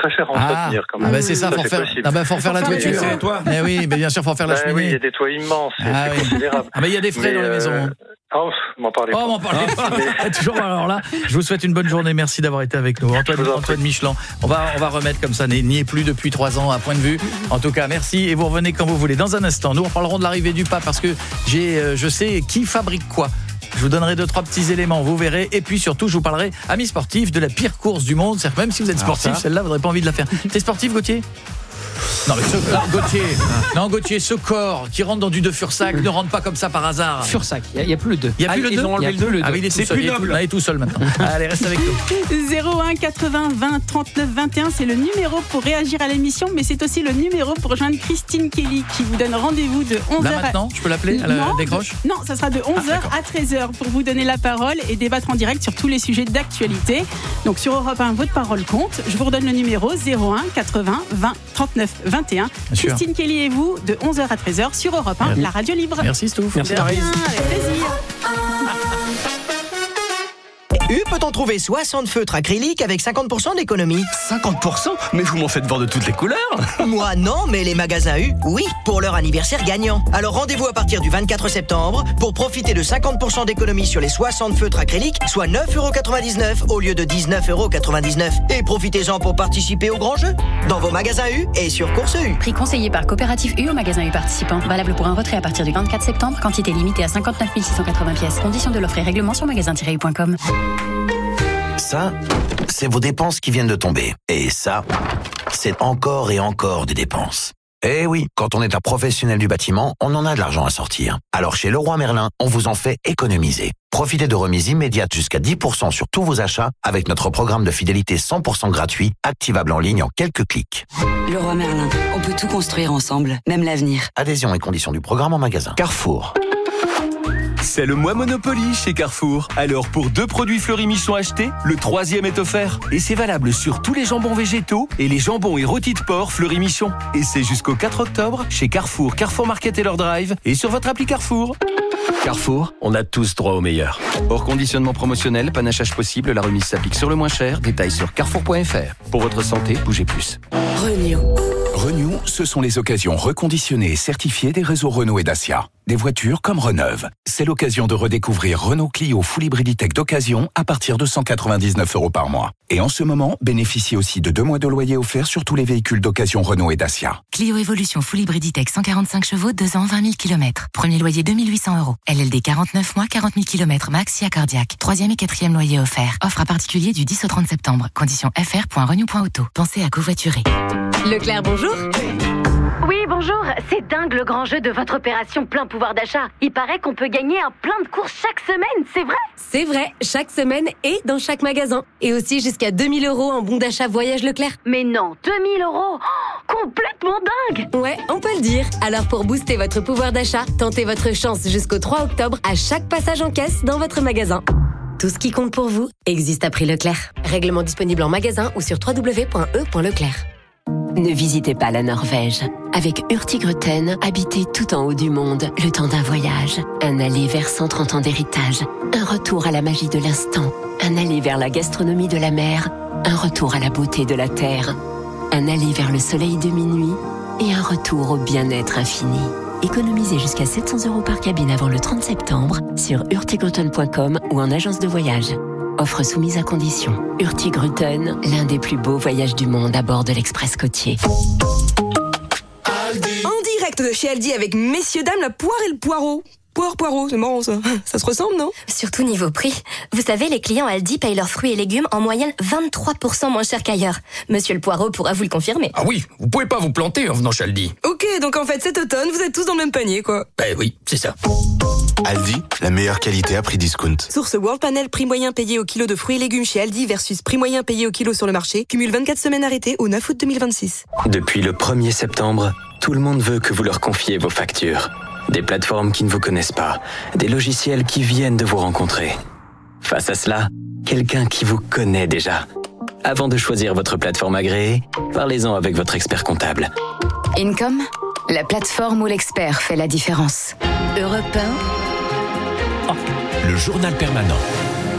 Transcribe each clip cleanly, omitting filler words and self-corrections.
très cher à entretenir quand même. Ah bah c'est ça, faut refaire la toiture. C'est toi. Eh oui, mais bien sûr, faut refaire la cheminée. Oui, il y a des toits immenses, c'est considérable. Ah bah il y a des frais dans les maisons. Oh, m'en parlez pas. M'en parlez pas. Toujours, alors là, je vous souhaite une bonne journée. Merci d'avoir été avec nous. Antoine Michelin. On va remettre comme ça, n'y est plus depuis 3 ans à point de vue. En tout cas, merci et vous revenez quand vous voulez. Dans un instant, nous reparlerons de l'arrivée du pape parce que je sais qui fabrique quoi. Je vous donnerai 2-3 petits éléments, vous verrez. Et puis surtout, je vous parlerai, amis sportifs, de la pire course du monde. C'est-à-dire que même si vous êtes sportif, celle-là, vous n'aurez pas envie de la faire. T'es sportif, Gauthier ? Non mais Gauthier, ce corps qui rentre dans du 2 Fursac ne rentre pas comme ça par hasard. Fursac, il n'y a plus le 2. Il n'y a plus le 2. Ils ont enlevé le 2. Ah oui, il est tout seul. Il est tout seul maintenant. Allez, reste avec nous. 01 80 20 39 21, c'est le numéro pour réagir à l'émission, mais c'est aussi le numéro pour rejoindre Christine Kelly qui vous donne rendez-vous de 11h. Là maintenant, je peux l'appeler à la décroche ? Non, ça sera de 11h à 13h pour vous donner la parole et débattre en direct sur tous les sujets d'actualité. Donc sur Europe 1, votre parole compte. Je vous redonne le numéro 01 80 20 39 21. Christine Kelly et vous de 11h à 13h sur Europe 1, la radio libre. Merci Stouff. Merci Paris. Avec plaisir. Peut-on trouver 60 feutres acryliques avec 50% d'économie ? 50% ? Mais vous m'en faites voir de toutes les couleurs. Moi non, mais les magasins U, oui, pour leur anniversaire gagnant. Alors rendez-vous à partir du 24 septembre pour profiter de 50% d'économie sur les 60 feutres acryliques, soit 9,99€ au lieu de 19,99€. Et profitez-en pour participer au grand jeu dans vos magasins U et sur Course U. Prix conseillé par Coopérative U au magasin U participant. Valable pour un retrait à partir du 24 septembre. Quantité limitée à 59 680 pièces. Conditions de l'offre et règlement sur magasin-u.com. Ça, c'est vos dépenses qui viennent de tomber. Et ça, c'est encore et encore des dépenses. Eh oui, quand on est un professionnel du bâtiment, on en a de l'argent à sortir. Alors chez Leroy Merlin, on vous en fait économiser. Profitez de remises immédiates jusqu'à 10% sur tous vos achats avec notre programme de fidélité 100% gratuit, activable en ligne en quelques clics. Leroy Merlin, on peut tout construire ensemble, même l'avenir. Adhésion et conditions du programme en magasin. Carrefour. C'est le mois Monopoly chez Carrefour. Alors pour 2 produits Fleury-Michon achetés, le 3e est offert. Et c'est valable sur tous les jambons végétaux et les jambons et rôtis de porc Fleury-Michon. Et c'est jusqu'au 4 octobre chez Carrefour, Carrefour Market et leur drive et sur votre appli Carrefour. Carrefour, on a tous droit au meilleur. Hors conditionnement promotionnel, panachage possible, la remise s'applique sur le moins cher. Détails sur carrefour.fr. Pour votre santé, bougez plus. Renew, ce sont les occasions reconditionnées et certifiées des réseaux Renault et Dacia. Des voitures comme Reneuve. C'est l'occasion de redécouvrir Renault Clio Full Hybriditech d'occasion à partir de 199€ par mois. Et en ce moment, bénéficiez aussi de 2 mois de loyer offert sur tous les véhicules d'occasion Renault et Dacia. Clio Evolution Full Hybriditech 145 chevaux, 2 ans, 20 000 km. Premier loyer 2 800€. LLD 49 mois, 40 000 km max, SIA cardiaque. 3e et 4e loyer offert. Offre à particulier du 10 au 30 septembre. Conditions fr.renew.auto. Pensez à covoiturer. Leclerc, bonjour. Oui, bonjour. C'est dingue le grand jeu de votre opération plein pouvoir d'achat. Il paraît qu'on peut gagner un plein de courses chaque semaine, c'est vrai ? C'est vrai, chaque semaine et dans chaque magasin. Et aussi jusqu'à 2 000€ en bon d'achat Voyage Leclerc. Mais non, 2 000 €, complètement dingue. Ouais, on peut le dire. Alors pour booster votre pouvoir d'achat, tentez votre chance jusqu'au 3 octobre à chaque passage en caisse dans votre magasin. Tout ce qui compte pour vous existe à prix Leclerc. Règlement disponible en magasin ou sur www.e.leclerc. Ne visitez pas la Norvège. Avec Hurtigruten, habitez tout en haut du monde le temps d'un voyage. Un aller vers 130 ans d'héritage. Un retour à la magie de l'instant. Un aller vers la gastronomie de la mer. Un retour à la beauté de la terre. Un aller vers le soleil de minuit. Et un retour au bien-être infini. Économisez jusqu'à 700€ par cabine avant le 30 septembre sur hurtigruten.com ou en agence de voyage. Offre soumise à condition. Hurtigruten, l'un des plus beaux voyages du monde à bord de l'Express côtier. En direct de chez Aldi avec messieurs dames la poire et le poireau. Poireau, c'est marrant ça. Ça se ressemble, non ? Surtout niveau prix. Vous savez, les clients Aldi payent leurs fruits et légumes en moyenne 23% moins cher qu'ailleurs. Monsieur le Poireau pourra vous le confirmer. Ah oui, vous pouvez pas vous planter en venant chez Aldi. Ok, donc en fait cet automne, vous êtes tous dans le même panier, quoi. Ben oui, c'est ça. Aldi, la meilleure qualité à prix discount. Source World Panel, prix moyen payé au kilo de fruits et légumes chez Aldi versus prix moyen payé au kilo sur le marché. Cumule 24 semaines arrêtées au 9 août 2026. Depuis le 1er septembre, tout le monde veut que vous leur confiez vos factures. Des plateformes qui ne vous connaissent pas, des logiciels qui viennent de vous rencontrer. Face à cela, quelqu'un qui vous connaît déjà. Avant de choisir votre plateforme agréée, parlez-en avec votre expert comptable. Income, la plateforme où l'expert fait la différence. Europe 1. Le journal permanent.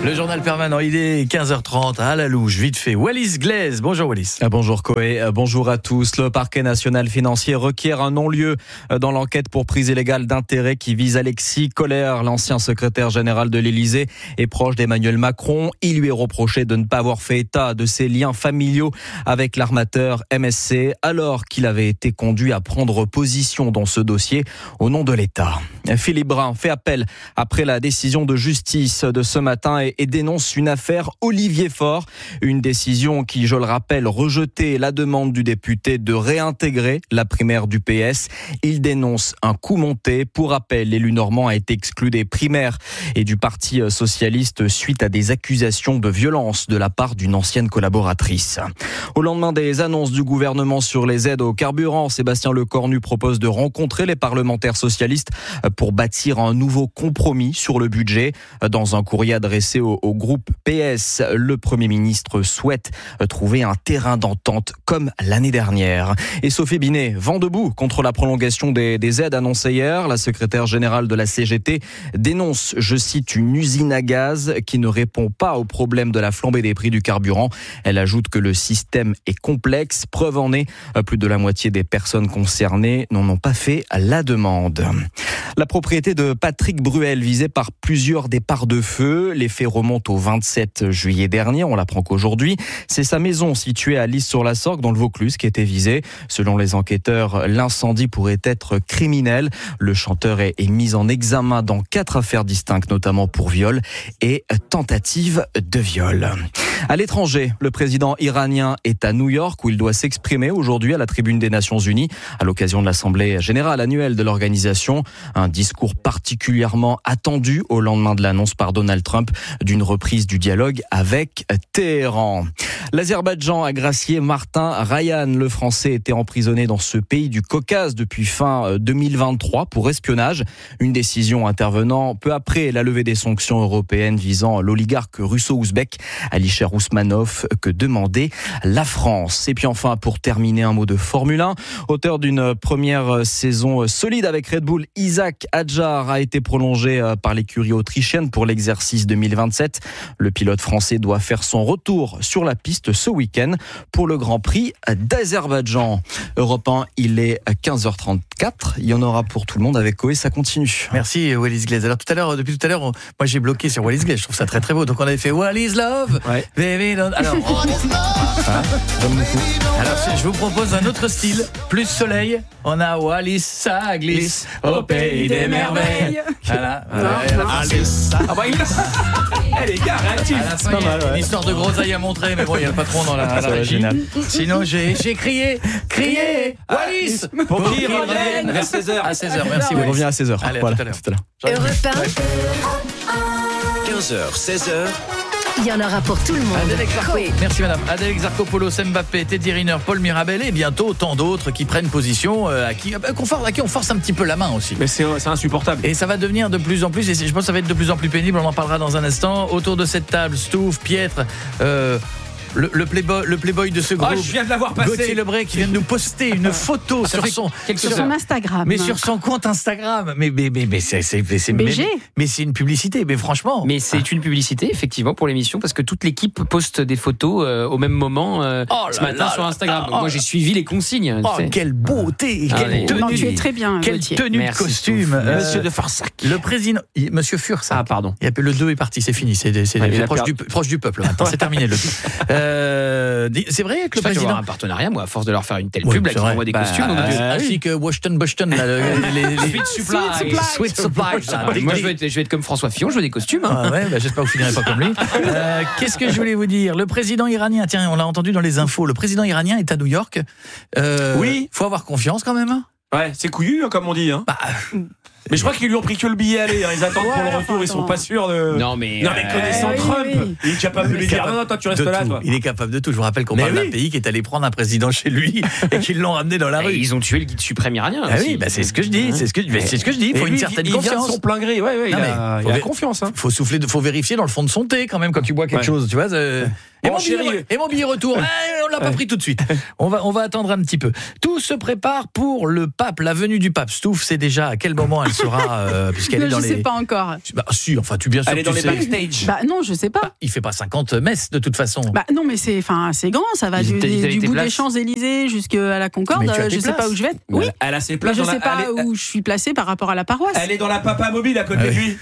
Le journal permanent, il est 15h30 à la louche, vite fait. Wallis Glaise, bonjour Wallis. Bonjour Koé, bonjour à tous. Le parquet national financier requiert un non-lieu dans l'enquête pour prise illégale d'intérêt qui vise Alexis Kohler, l'ancien secrétaire général de l'Élysée et proche d'Emmanuel Macron. Il lui est reproché de ne pas avoir fait état de ses liens familiaux avec l'armateur MSC alors qu'il avait été conduit à prendre position dans ce dossier au nom de l'État. Philippe Brun fait appel après la décision de justice de ce matin et dénonce une affaire Olivier Faure. Une décision qui, je le rappelle, rejetait la demande du député de réintégrer la primaire du PS. Il dénonce un coup monté. Pour rappel, l'élu normand a été exclu des primaires et du Parti socialiste suite à des accusations de violence de la part d'une ancienne collaboratrice. Au lendemain des annonces du gouvernement sur les aides au carburant, Sébastien Lecornu propose de rencontrer les parlementaires socialistes pour bâtir un nouveau compromis sur le budget. Dans un courrier adressé au groupe PS, le Premier ministre souhaite trouver un terrain d'entente comme l'année dernière. Et Sophie Binet, vent debout contre la prolongation des aides annoncées hier. La secrétaire générale de la CGT dénonce, je cite, une usine à gaz qui ne répond pas au problème de la flambée des prix du carburant. Elle ajoute que le système est complexe. Preuve en est, plus de la moitié des personnes concernées n'en ont pas fait la demande. La propriété de Patrick Bruel visée par plusieurs départs de feu. Les faits remontent au 27 juillet dernier. On l'apprend qu'aujourd'hui, c'est sa maison située à Lys-sur-la-Sorgue dans le Vaucluse qui était visée. Selon les enquêteurs, l'incendie pourrait être criminel. Le chanteur est mis en examen dans 4 affaires distinctes, notamment pour viol et tentative de viol. À l'étranger, le président iranien est à New York où il doit s'exprimer aujourd'hui à la tribune des Nations Unies à l'occasion de l'Assemblée générale annuelle de l'organisation. Un discours particulièrement attendu au lendemain de l'annonce par Donald Trump d'une reprise du dialogue avec Téhéran. L'Azerbaïdjan a gracié Martin Rayan. Le Français était emprisonné dans ce pays du Caucase depuis fin 2023 pour espionnage. Une décision intervenant peu après la levée des sanctions européennes visant l'oligarque russo-ouzbek Alisher Ousmanov que demandait la France. Et puis enfin, pour terminer, un mot de Formule 1. Auteur d'une première saison solide avec Red Bull, Isaac Hadjar a été prolongé par l'écurie autrichienne pour l'exercice 2027. Le pilote français doit faire son retour sur la piste ce week-end pour le Grand Prix d'Azerbaïdjan. Europe 1, il est à 15h34. Il y en aura pour tout le monde avec Koé, ça continue. Merci Wallis Glaise. Alors depuis tout à l'heure, moi j'ai bloqué sur Wallis Glaise. Je trouve ça très très beau. Donc on avait fait Wallis Love. Ouais. Baby don't... Alors, je vous propose un autre style, plus soleil. On a Wallis, ça glisse au pays des merveilles. Voilà. Alice. Elle est garantie. C'est pas mal. Une histoire de grosaille à montrer, mais bon, il y a le patron dans la régie. Sinon, j'ai crié, Wallis, pour qu'il revienne vers 16h. À 16h, merci. Il revient à 16h. Allez, voilà, tout à l'heure. 15h, 16h. Il y en aura pour tout le monde. Merci madame. Adèle Exarchopoulos, Mbappé, Teddy Riner, Paul Mirabel et bientôt tant d'autres qui prennent position à qui on force un petit peu la main aussi. Mais c'est insupportable. Et ça va devenir de plus en plus, et je pense que ça va être de plus en plus pénible, on en parlera dans un instant. Autour de cette table, Stouff, Pietre, le playboy de ce groupe. Je viens de l'avoir passé. Gauthier Lebray qui vient de nous poster une photo sur son Instagram. Mais sur son compte Instagram. Mais c'est BG. Mais c'est une publicité, mais franchement. Mais c'est une publicité effectivement pour l'émission parce que toute l'équipe poste des photos au même moment ce matin sur Instagram. Moi j'ai suivi les consignes. Quelle beauté, quelle tenue. Tu es très bien. Quelle tenue de costume. Monsieur de Farsac. Le président, Monsieur Fursac. Ah pardon. Le 2 est parti, c'est fini, c'est proche du peuple maintenant, c'est terminé le 2. C'est vrai que le président a un partenariat, moi, à force de leur faire une telle pub, là, qui m'envoie des costumes. Ainsi que Washington, les Sweet Supply. Moi, je vais être comme François Fillon, je veux des costumes. J'espère que vous finirez pas comme lui. Qu'est-ce que je voulais vous dire ? Le président iranien, tiens, on l'a entendu dans les infos, le président iranien est à New York. Oui. Faut avoir confiance quand même. Ouais, c'est couillu, comme on dit. Mais je crois qu'ils lui ont pris que le billet aller. Ils attendent pour le retour. Ils sont pas sûrs de. Non mais connaissant Trump, il est capable de lui dire non, toi tu restes là. Toi. Il est capable de tout. Je vous rappelle qu'on parle d'un pays qui est allé prendre un président chez lui et qu'ils l'ont ramené dans la rue. Ils ont tué le guide suprême iranien. Oui, c'est ce que je dis. C'est ce que je dis. Il faut une certaine confiance. Il vient de son plein gré. Il a confiance. Faut souffler, faut vérifier dans le fond de son thé quand même quand tu bois quelque chose. Tu vois. Et mon billet retour, on l'a pas pris tout de suite. On va attendre un petit peu. Tout se prépare pour le pape, la venue du pape. Stouff, c'est déjà à quel moment elle sera puisqu'elle est dans les... Je sais pas encore. Bah si, enfin tu bien sûr. Elle est dans les backstage. Bah non, je sais pas. Il fait pas 50 messes de toute façon. Bah non, mais c'est grand, ça va du bout des Champs-Élysées jusqu'à la Concorde. Je sais pas où je vais être. Oui. Elle a ses places. Je sais pas où je suis placée par rapport à la paroisse. Elle est dans la Papa Mobile à côté de lui.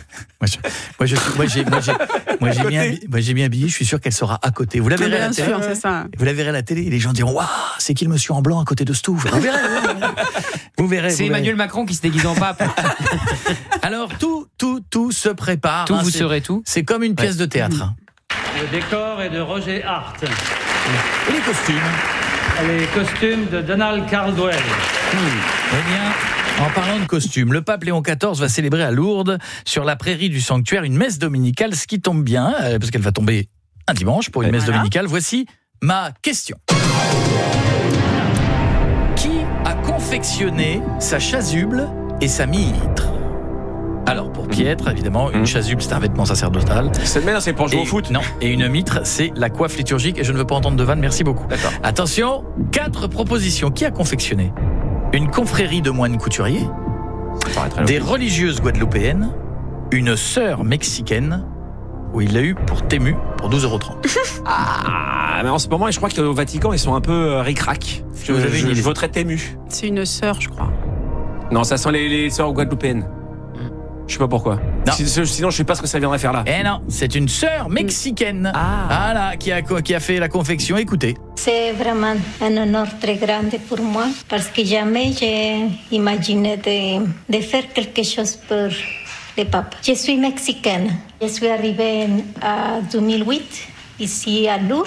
Moi j'ai mis un billet, je suis sûr qu'elle sera à côté. Vous la verrez à la télé. C'est ça. Vous la verrez à la télé et les gens diront waouh, c'est qui le monsieur en blanc à côté de Stouff. Vous verrez. C'est Emmanuel Macron qui se déguise en pape. Alors tout se prépare. Vous serez tout. C'est comme une pièce de théâtre. Le décor est de Roger Hart. Et les costumes? Les costumes de Donald Caldwell. Eh bien, en parlant de costumes, le pape Léon XIV va célébrer à Lourdes, sur la prairie du sanctuaire, une messe dominicale, ce qui tombe bien, parce qu'elle va tomber un dimanche pour une messe dominicale. Voici ma question. Qui a confectionné sa chasuble et sa mitre? Alors, pour Pietre, évidemment, une chasuble, c'est un vêtement sacerdotal. C'est pour jouer au foot. Non, et une mitre, c'est la coiffe liturgique. Et je ne veux pas entendre de vanne, merci beaucoup. D'accord. Attention, 4 propositions. Qui a confectionné? Une confrérie de moines couturiers, des religieuses guadeloupéennes, une sœur mexicaine, où il l'a eu pour Tému, pour 12,30 €. Mais en ce moment, je crois qu'au Vatican, ils sont un peu ric-rac. Je voterais Tému. C'est une sœur, je crois. Non, ça sent les sœurs guadeloupéennes. Je sais pas pourquoi. Sinon, je sais pas ce que ça viendrait faire là. Eh non, c'est une sœur mexicaine. Voilà, qui a fait la confection. Écoutez. C'est vraiment un honneur très grand pour moi parce que jamais j'ai imaginé de faire quelque chose pour le pape. Je suis mexicaine. Je suis arrivée en 2008. Ici à Lourdes,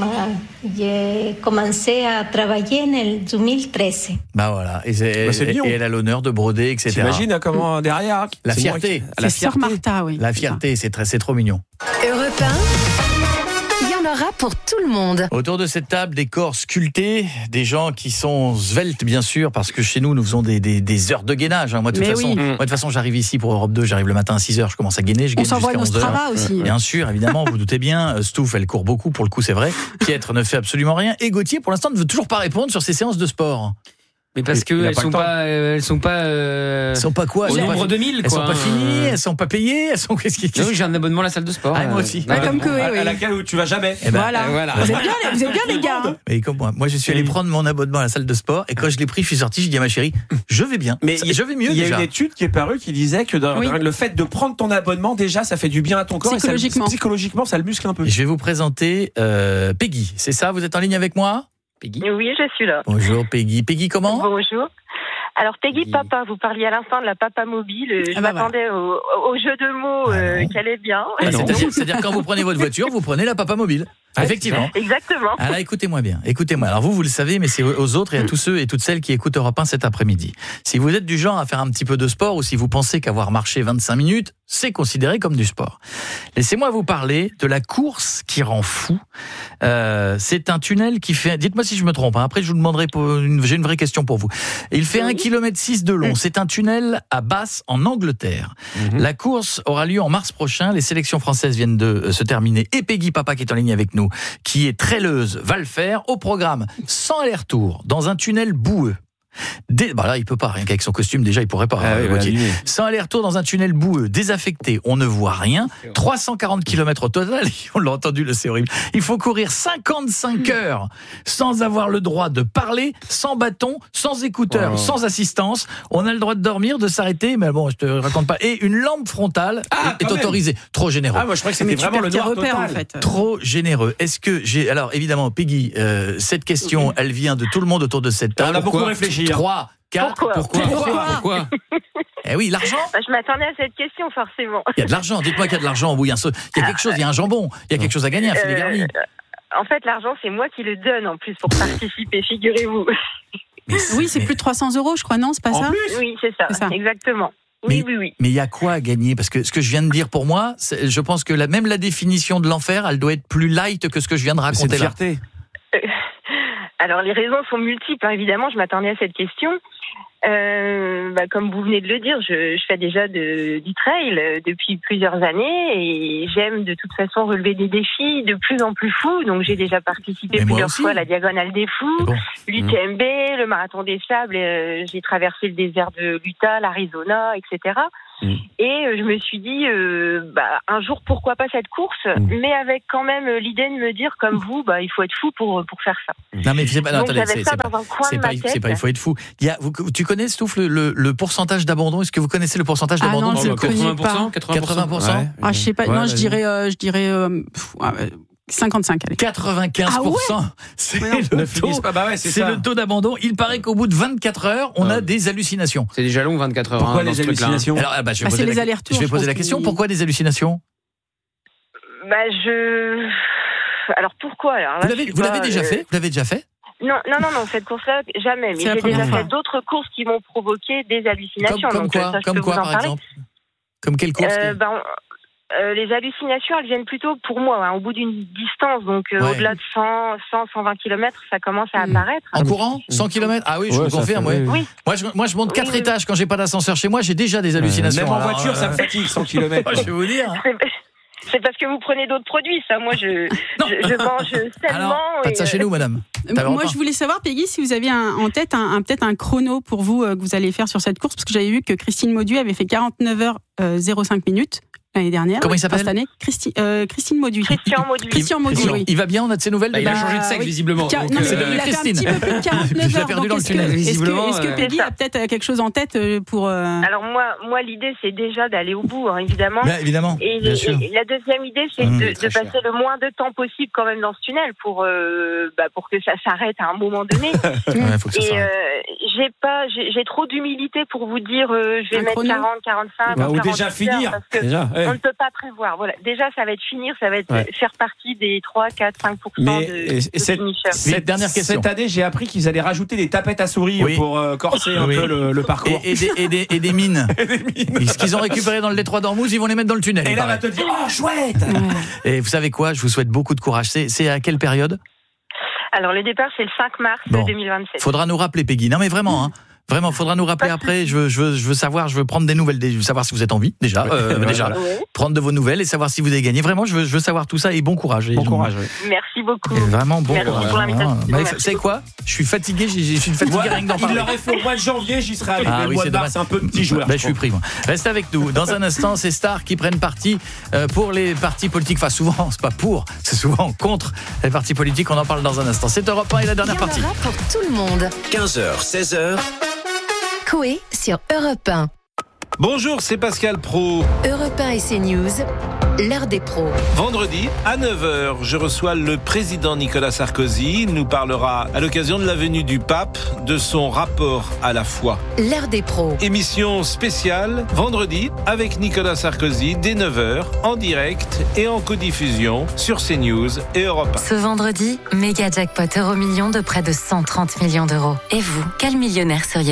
j'ai commencé à travailler en 2013. Bah voilà, et elle a l'honneur de broder, etc. T'imagines comment derrière la fierté, la fierté. Martha, oui. La fierté, c'est trop mignon. Europe 1, il y en aura pour tout le monde. Autour de cette table, des corps sculptés, des gens qui sont sveltes, bien sûr, parce que chez nous faisons des heures de gainage. Moi, de toute façon, j'arrive ici pour Europe 2, j'arrive le matin à 6h, je commence à gainer, je gaine jusqu'à 11h. On s'envoie nos Strava aussi. Bien sûr, évidemment, vous doutez bien, Stouff, elle court beaucoup, pour le coup, c'est vrai. Pietre ne fait absolument rien. Et Gauthier, pour l'instant, ne veut toujours pas répondre sur ses séances de sport. Mais parce que elles sont pas quoi au nombre de 1000 quoi. Elles sont pas finies, elles sont pas payées, elles sont qu'est-ce qui... Non, j'ai un abonnement à la salle de sport. Moi aussi. Comme que à laquelle où tu vas jamais. Voilà. Vous êtes bien les gars. Mais comme moi je suis allé prendre mon abonnement à la salle de sport et quand je l'ai pris, je suis sorti, j'ai dit à ma chérie, je vais bien. Mais je vais mieux déjà. Il y a une étude qui est parue qui disait que le fait de prendre ton abonnement déjà ça fait du bien à ton corps psychologiquement ça le muscle un peu. Je vais vous présenter Peggy, c'est ça, vous êtes en ligne avec moi? Peggy. Oui, je suis là. Bonjour Peggy. Peggy comment? Bonjour. Alors Peggy Papa, vous parliez à l'instant de la Papa Mobile. Je m'attendais au jeu de mots qu'elle est bien. C'est-à-dire quand vous prenez votre voiture, vous prenez la Papa Mobile. Effectivement. Exactement. Alors écoutez-moi bien. Écoutez-moi. Alors vous le savez, mais c'est aux autres et à tous ceux et toutes celles qui écoutent Europe 1 cet après-midi. Si vous êtes du genre à faire un petit peu de sport ou si vous pensez qu'avoir marché 25 minutes, c'est considéré comme du sport. Laissez-moi vous parler de la course qui rend fou. C'est un tunnel qui fait... Dites-moi si je me trompe. Après, je vous demanderai... J'ai une vraie question pour vous. Il fait 1,6 km de long. C'est un tunnel à Bath, en Angleterre. La course aura lieu en mars prochain. Les sélections françaises viennent de se terminer. Et Peggy Papa, qui est en ligne avec nous, qui est traileuse, va le faire. Au programme, 100 allers-retours dans un tunnel boueux. Là, il peut pas, rien qu'avec son costume, déjà, il pourrait pas. 100 allers-retours dans un tunnel boueux, désaffecté, on ne voit rien. 340 km au total, on l'a entendu, c'est horrible. Il faut courir 55 heures sans avoir le droit de parler, sans bâton, sans écouteurs, sans assistance. On a le droit de dormir, de s'arrêter, mais bon, je te raconte pas. Et une lampe frontale est autorisée. Trop généreux. Moi, je crois que c'était vraiment le noir total. En fait. Trop généreux. Est-ce que alors évidemment, Peggy, cette question, elle vient de tout le monde autour de cette table. On a beaucoup réfléchi. 3, 4, pourquoi Eh oui, l'argent. Je m'attendais à cette question, forcément. Il y a de l'argent, dites-moi qu'il y a de l'argent. Oui, il y a quelque chose, il y a un jambon, il y a quelque chose à gagner, un filet garni. En fait, l'argent, c'est moi qui le donne en plus pour participer, figurez-vous. Oui, c'est plus de 300 €, je crois, non, c'est pas ça? Oui, c'est ça, exactement. Oui. Mais il y a quoi à gagner? Parce que ce que je viens de dire pour moi, je pense que même la définition de l'enfer, elle doit être plus light que ce que je viens de raconter là. C'est fierté. Alors, les raisons sont multiples, évidemment, je m'attendais à cette question. Comme vous venez de le dire, je fais déjà du trail depuis plusieurs années et j'aime de toute façon relever des défis de plus en plus fous. Donc j'ai déjà participé plusieurs fois à la Diagonale des Fous, l'UTMB, le Marathon des Sables, j'ai traversé le désert de l'Utah, l'Arizona, etc. Et je me suis dit, un jour, pourquoi pas cette course, mais avec quand même l'idée de me dire, comme vous, il faut être fou pour faire ça. Non, mais j'avais ça dans un coin de ma tête. C'est pas, il faut être fou. Tu connais, Stouff, le pourcentage d'abandon? Est-ce que vous connaissez le pourcentage d'abandon? Non, je ne connais pas. 80%. Je sais pas. Non, je dirais 55. Allez. 95%. C'est le taux d'abandon. Il paraît qu'au bout de 24 heures, on a des hallucinations. C'est déjà long, 24 heures. Pourquoi les hallucinations? Alors, je vais poser la question. Pourquoi des hallucinations? Alors pourquoi? Vous l'avez déjà fait? Vous l'avez déjà fait? Non, cette course-là, jamais. Mais j'ai déjà fait d'autres courses qui m'ont provoqué des hallucinations. Comme quoi, par exemple? Comme quelle course? Les hallucinations, elles viennent plutôt pour moi, au bout d'une distance, donc au-delà de 120 km, ça commence à apparaître. En courant 100 km? Ah oui, je vous confirme, oui. Moi, je monte 4 étages quand j'ai pas d'ascenseur chez moi, j'ai déjà des hallucinations. Même en voiture, ça me fatigue, 100 km. Je vais vous dire. C'est parce que vous prenez d'autres produits, ça. Moi, je mange sainement. Alors, pas de ça chez nous, madame. Moi, je voulais savoir, Peggy, si vous aviez en tête peut-être un chrono pour vous que vous allez faire sur cette course, parce que j'avais vu que Christine Mauduit avait fait 49h05 minutes. L'année dernière. Comment il s'appelle? Cette année, Christine Mauduit. Christian Mauduit. Oui. Il va bien, on a de ses nouvelles? Il a changé de sexe, visiblement. C'est devenu Christine. Il a fait un petit peu plus de 49 heures. Je l'ai perdu dans le tunnel, visiblement. Est-ce que Peggy a peut-être quelque chose en tête pour... Alors moi, l'idée, c'est déjà d'aller au bout, évidemment. Évidemment, et la deuxième idée, c'est de passer le moins de temps possible quand même dans ce tunnel pour que ça s'arrête à un moment donné. Faut que ça s'arrête. J'ai trop d'humilité pour vous dire je vais mettre 40, 45 ou déjà finir. On ne peut pas prévoir. Voilà. Déjà, ça va être finir, ça va être faire partie des 3, 4, 5% de finisseurs. Cette dernière question. Cette année, j'ai appris qu'ils allaient rajouter des tapettes à souris pour corser un peu le parcours. Et des mines. Ce qu'ils ont récupéré dans le détroit d'Ormuz, ils vont les mettre dans le tunnel. Et là, on va te dire, oh, chouette! Et vous savez quoi? Je vous souhaite beaucoup de courage. C'est à quelle période? Alors, le départ, c'est le 5 mars 2027. Faudra nous rappeler, Peggy. Non, mais vraiment, Vraiment, faudra nous rappeler après. Je veux savoir, je veux prendre des nouvelles, je veux savoir si vous êtes en vie déjà, prendre de vos nouvelles et savoir si vous avez gagné. Vraiment, je veux savoir tout ça et bon courage. Bon courage. Merci beaucoup. Vraiment bon courage. Pour l'invitation. Vous savez quoi? Je suis fatigué, je suis fatigué rien que d'en parler. Il l'aurait fait au mois de janvier, j'y serais allé. Ah oui, c'est dommage, c'est un peu petit joueur. Je suis pris, moi. Reste avec nous. Dans un instant, ces stars qui prennent parti pour les partis politiques. Enfin, souvent, c'est pas pour, c'est souvent contre les partis politiques. On en parle dans un instant. C'est Europe 1 et la dernière partie. Il y en aura pour tout le monde. 15h, 16h. Coé sur Europe 1. Bonjour, c'est Pascal Praud. Europe 1 et CNews, l'heure des pros. Vendredi, à 9h, je reçois le président Nicolas Sarkozy. Il nous parlera, à l'occasion de la venue du pape, de son rapport à la foi. L'heure des pros. Émission spéciale, vendredi, avec Nicolas Sarkozy, dès 9h, en direct et en codiffusion sur CNews et Europe 1. Ce vendredi, méga jackpot Euromillions de près de 130 millions d'euros. Et vous, quel millionnaire seriez-vous ?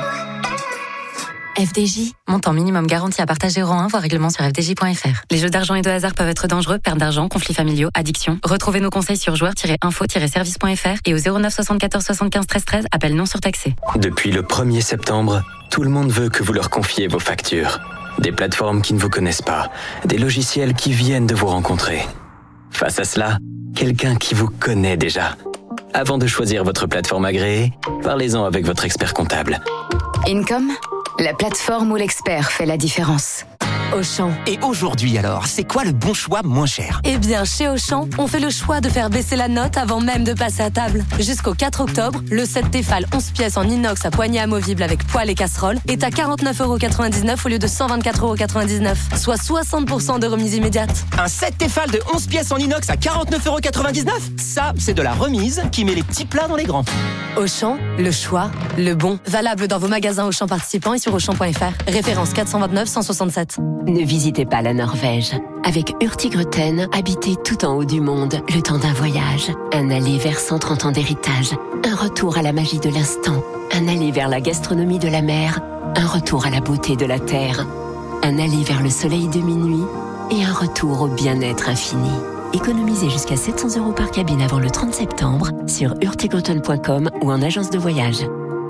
FDJ, montant minimum garanti à partager euro 1, voire règlement sur fdj.fr. Les jeux d'argent et de hasard peuvent être dangereux, perte d'argent, conflits familiaux, addiction. Retrouvez nos conseils sur joueurs-info-service.fr et au 09 74 75 13 13, appel non surtaxé. Depuis le 1er septembre, tout le monde veut que vous leur confiez vos factures. Des plateformes qui ne vous connaissent pas, des logiciels qui viennent de vous rencontrer. Face à cela, quelqu'un qui vous connaît déjà. Avant de choisir votre plateforme agréée, parlez-en avec votre expert comptable. Income, la plateforme où l'expert fait la différence. Auchan. Et aujourd'hui alors, c'est quoi le bon choix moins cher? Eh bien, chez Auchan, on fait le choix de faire baisser la note avant même de passer à table. Jusqu'au 4 octobre, le set Tefal 11 pièces en inox à poignée amovible avec poêle et casserole est à 49,99€ au lieu de 124,99€, soit 60% de remise immédiate. Un set Tefal de 11 pièces en inox à 49,99€? Ça, c'est de la remise qui met les petits plats dans les grands. Auchan, le choix, le bon. Valable dans vos magasins Auchan participants et sur Auchan.fr. Référence 429 167. Ne visitez pas la Norvège. Avec Hurtigruten, habitez tout en haut du monde le temps d'un voyage. Un aller vers 130 ans d'héritage. Un retour à la magie de l'instant. Un aller vers la gastronomie de la mer. Un retour à la beauté de la terre. Un aller vers le soleil de minuit. Et un retour au bien-être infini. Économisez jusqu'à 700€ par cabine avant le 30 septembre sur hurtigruten.com ou en agence de voyage.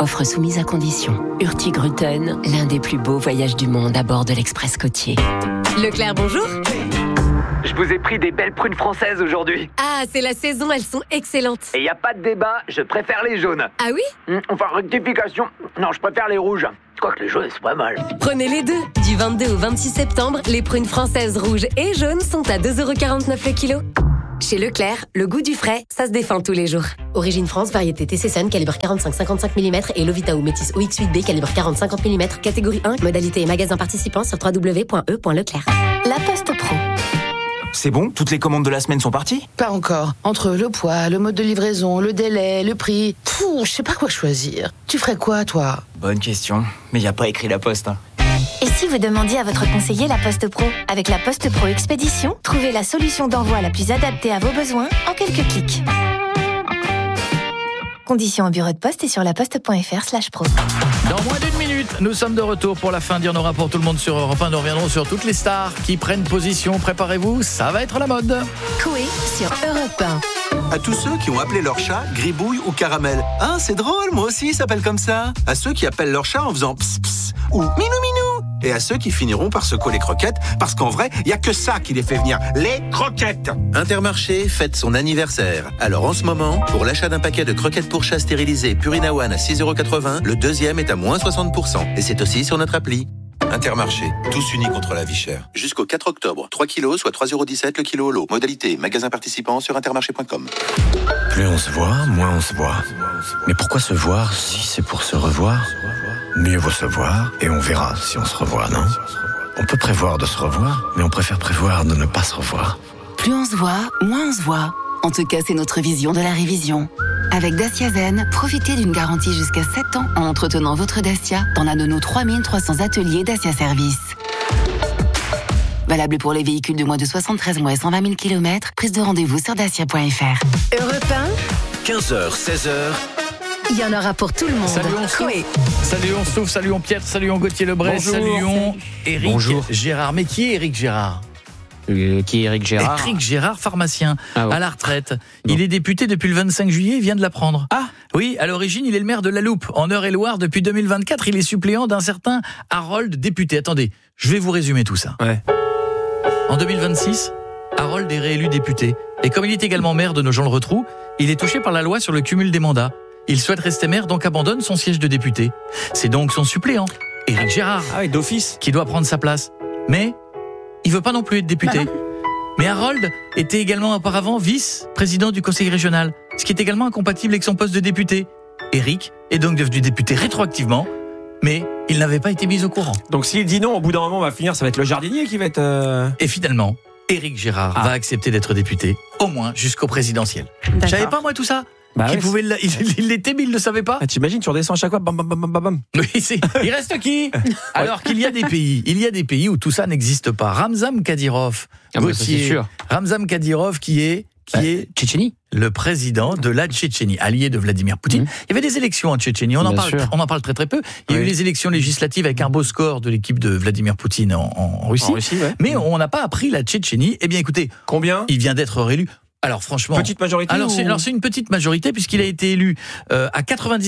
Offre soumise à condition. Hurtigruten, l'un des plus beaux voyages du monde à bord de l'Express côtier. Leclerc, bonjour. Je vous ai pris des belles prunes françaises aujourd'hui. Ah, c'est la saison, elles sont excellentes. Et y a pas de débat, je préfère les jaunes. Ah oui ? Enfin, rectification. Non, je préfère les rouges. Quoique les jaunes, c'est pas mal. Prenez les deux. Du 22 au 26 septembre, les prunes françaises rouges et jaunes sont à 2,49 € le kilo. Chez Leclerc, le goût du frais, ça se défend tous les jours. Origine France, variété TC Sun, calibre 45-55 mm et Lovita ou Métis OX8B, calibre 40-50 mm, catégorie 1, modalité et magasin participant sur www.e.leclerc. La Poste Pro. C'est bon, toutes les commandes de la semaine sont parties ? Pas encore. Entre le poids, le mode de livraison, le délai, le prix... je sais pas quoi choisir. Tu ferais quoi, toi ? Bonne question. Mais y a pas écrit la Poste. Et si vous demandiez à votre conseiller La Poste Pro ? Avec La Poste Pro Expédition, trouvez la solution d'envoi la plus adaptée à vos besoins en quelques clics. Conditions au bureau de poste et sur laposte.fr/pro. Dans moins d'1 minute, nous sommes de retour pour la fin d'Il y en aura pour tout le monde sur Europe 1. Nous reviendrons sur toutes les stars qui prennent position. Préparez-vous, ça va être la mode. Coué sur Europe 1. À tous ceux qui ont appelé leur chat Gribouille ou Caramel. Ah, c'est drôle, moi aussi, il s'appelle comme ça. À ceux qui appellent leur chat en faisant ps ps ou minou minou. Et à ceux qui finiront par secouer les croquettes, parce qu'en vrai, il n'y a que ça qui les fait venir, les croquettes. Intermarché fête son anniversaire. Alors en ce moment, pour l'achat d'un paquet de croquettes pour chat stérilisées Purina One à 6,80 €, le deuxième est à moins 60%. Et c'est aussi sur notre appli. Intermarché, tous unis contre la vie chère. Jusqu'au 4 octobre, 3 kilos, soit 3,17 € le kilo au lot. Modalité, magasin participant sur intermarché.com. Plus on se voit, moins on se voit. Mais pourquoi se voir si c'est pour se revoir ? Mieux vaut se voir et on verra si on se revoit, non ? On peut prévoir de se revoir, mais on préfère prévoir de ne pas se revoir. Plus on se voit, moins on se voit. En tout cas, c'est notre vision de la révision. Avec Dacia Zen, profitez d'une garantie jusqu'à 7 ans en entretenant votre Dacia dans l'un de nos 3300 ateliers Dacia Service. Valable pour les véhicules de moins de 73 mois et 120 000 km. Prise de rendez-vous sur dacia.fr. Europe 1. 15h, 16h. Il y en aura pour tout le monde. Saluons Stouff, saluons Pierre, saluons Gauthier Lebray, saluons Éric Gérard. Mais qui est Éric Gérard ? Qui est Éric Gérard ? Éric Gérard, pharmacien, à la retraite. Non. Il est député depuis le 25 juillet, il vient de l'apprendre. Ah oui, à l'origine, il est le maire de La Loupe. En Eure-et-Loire, depuis 2024, il est suppléant d'un certain Harold, député. Attendez, je vais vous résumer tout ça. Ouais. En 2026, Harold est réélu député. Et comme il est également maire de Nogent-le-Rotrou, il est touché par la loi sur le cumul des mandats. Il souhaite rester maire, donc abandonne son siège de député. C'est donc son suppléant, Éric Gérard, d'office, qui doit prendre sa place. Mais il veut pas non plus être député. Mais Harold était également auparavant vice-président du conseil régional, ce qui est également incompatible avec son poste de député. Éric est donc devenu député rétroactivement, mais il n'avait pas été mis au courant. Donc s'il dit non, au bout d'un moment, on va finir, ça va être le jardinier qui va être... Et finalement, Éric Gérard va accepter d'être député, au moins jusqu'au présidentiel. Je savais pas moi tout ça. Il l'était, mais il ne le savait pas. Ah, t'imagines, tu redescends à chaque fois, bam, bam, bam, bam, bam. Oui, il reste qui ? Alors qu'il y a des pays où tout ça n'existe pas. Ramzan Kadyrov, c'est sûr. Ramzan Kadyrov qui est Tchétchénie, le président de la Tchétchénie, allié de Vladimir Poutine. Il y avait des élections en Tchétchénie, on en parle très très peu. Il y a eu les élections législatives avec un beau score de l'équipe de Vladimir Poutine en Russie. Mais on n'a pas appris la Tchétchénie. Eh bien écoutez, combien ? Il vient d'être réélu. Alors franchement, petite majorité. C'est une petite majorité puisqu'il a été élu à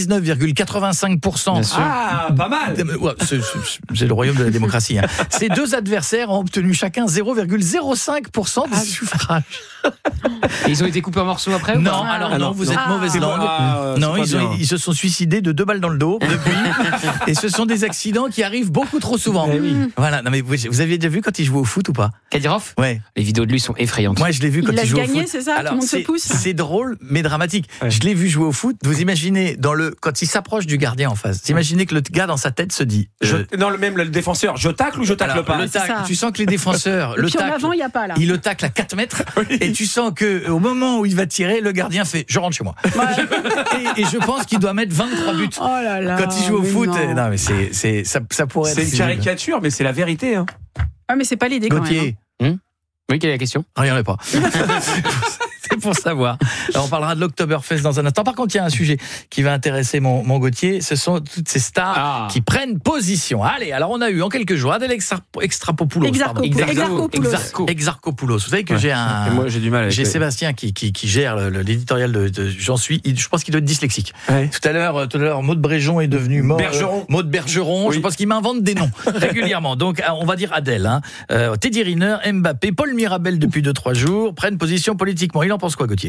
99,85%. Ah, pas mal. C'est le royaume de la démocratie. Hein. Ces deux adversaires ont obtenu chacun 0,05% des suffrages. Et ils ont été coupés en morceaux après ? Non, non, vous êtes mauvaise langue. Non, ils se sont suicidés de 2 balles dans le dos depuis. Et ce sont des accidents qui arrivent beaucoup trop souvent. Voilà. Non mais vous aviez déjà vu quand il jouait au foot ou pas ? Kadyrov ? Ouais. Les vidéos de lui sont effrayantes. Moi, je l'ai vu quand il joue au foot. Ça, alors, tout le monde se pousse. C'est drôle, mais dramatique. Ouais. Je l'ai vu jouer au foot. Vous imaginez, quand il s'approche du gardien en face, vous imaginez que le gars dans sa tête se dit... le défenseur, je tacle ou je tacle pas ? Tu sens que les défenseurs... le tacle, en avant, il n'y a pas là. Il le tacle à 4 mètres et tu sens qu'au moment où il va tirer, le gardien fait « je rentre chez moi ». Et je pense qu'il doit mettre 23 buts. Oh là là, quand il joue au foot. Non, mais ça pourrait être... C'est une caricature, mais c'est la vérité. Hein. Ah, mais c'est pas l'idée quand même. Oui, quelle est la question ? Rien n'est pas. C'est pour savoir. Alors, on parlera de l'Oktoberfest dans un instant. Par contre, il y a un sujet qui va intéresser mon Gauthier. Ce sont toutes ces stars qui prennent position. Allez, alors on a eu en quelques jours Adèle Exarchopoulos. Exarchopoulos. Vous savez que moi, j'ai du mal avec j'ai Sébastien qui gère l'éditorial de J'en suis. Je pense qu'il doit être dyslexique. Ouais. Tout à l'heure, Maud Bréjon est devenu Maud Bergeron. Oui. Je pense qu'il m'invente des noms régulièrement. Donc, on va dire Adèle. Teddy Riner, Mbappé, Paul Mirabel depuis 2-3 jours prennent position politiquement. Il en pense quoi, Gauthier ?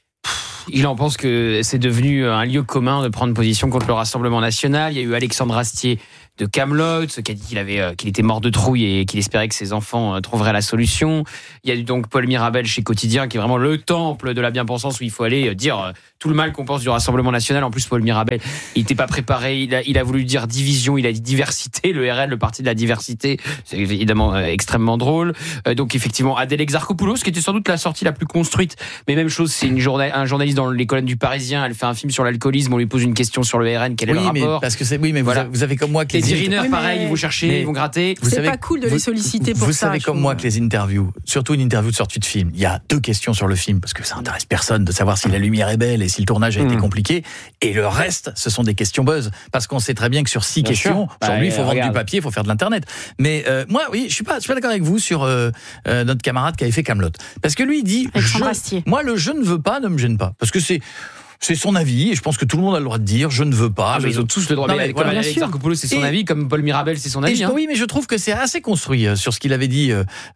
Il en pense que c'est devenu un lieu commun de prendre position contre le Rassemblement national. Il y a eu Alexandre Astier de Kaamelott, qui a dit qu'il était mort de trouille et qu'il espérait que ses enfants trouveraient la solution. Il y a eu donc Paul Mirabel chez Quotidien, qui est vraiment le temple de la bien-pensance où il faut aller dire tout le mal qu'on pense du Rassemblement national. En plus, Paul Mirabel, il n'était pas préparé. Il a voulu dire division, il a dit diversité. Le RN, le parti de la diversité, c'est évidemment extrêmement drôle. Donc effectivement, Adèle Exarchopoulos, qui était sans doute la sortie la plus construite. Mais même chose, c'est un journaliste dans les colonnes du Parisien. Elle fait un film sur l'alcoolisme. On lui pose une question sur le RN. Quel est le rapport ? Mais voilà. Vous avez comme moi que les Riner, pareil, ils vont chercher, ils vont gratter. C'est pas cool de les solliciter pour ça. Vous savez comme moi que les interviews, surtout une interview de sortie de film, il y a 2 questions sur le film parce que ça intéresse personne de savoir si la lumière est belle et si le tournage a été compliqué. Et le reste, ce sont des questions buzz parce qu'on sait très bien que sur 6 questions, aujourd'hui, il faut vendre du papier, il faut faire de l'internet. Mais moi, oui, je suis pas d'accord avec vous sur notre camarade qui avait fait Kaamelott, parce que lui il dit moi le je ne veux pas ne me gêne pas parce que c'est son avis et je pense que tout le monde a le droit de dire je ne veux pas. Ils ont tous le droit. Comme Adèle Exarchopoulos, c'est son avis, comme Paul Mirabel, c'est son avis. Oui, mais je trouve que c'est assez construit sur ce qu'il avait dit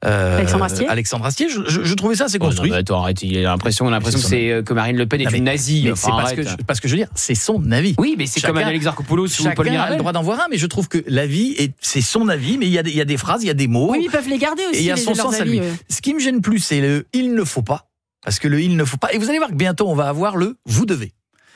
Alexandre Astier. Je trouvais ça assez construit. Arrête, on a l'impression que Marine Le Pen est une nazie. C'est parce que je veux dire, c'est son avis. Oui, mais c'est comme Adèle Exarchopoulos ou Paul Mirabel. Chacun a le droit d'en voir un, mais je trouve que l'avis, c'est son avis, mais il y a des phrases, il y a des mots. Oui, ils peuvent les garder aussi. Et il y a son sens à lui. Ce qui me gêne plus, c'est le il ne faut pas. Parce que le il ne faut pas. Et vous allez voir que bientôt, on va avoir le vous devez.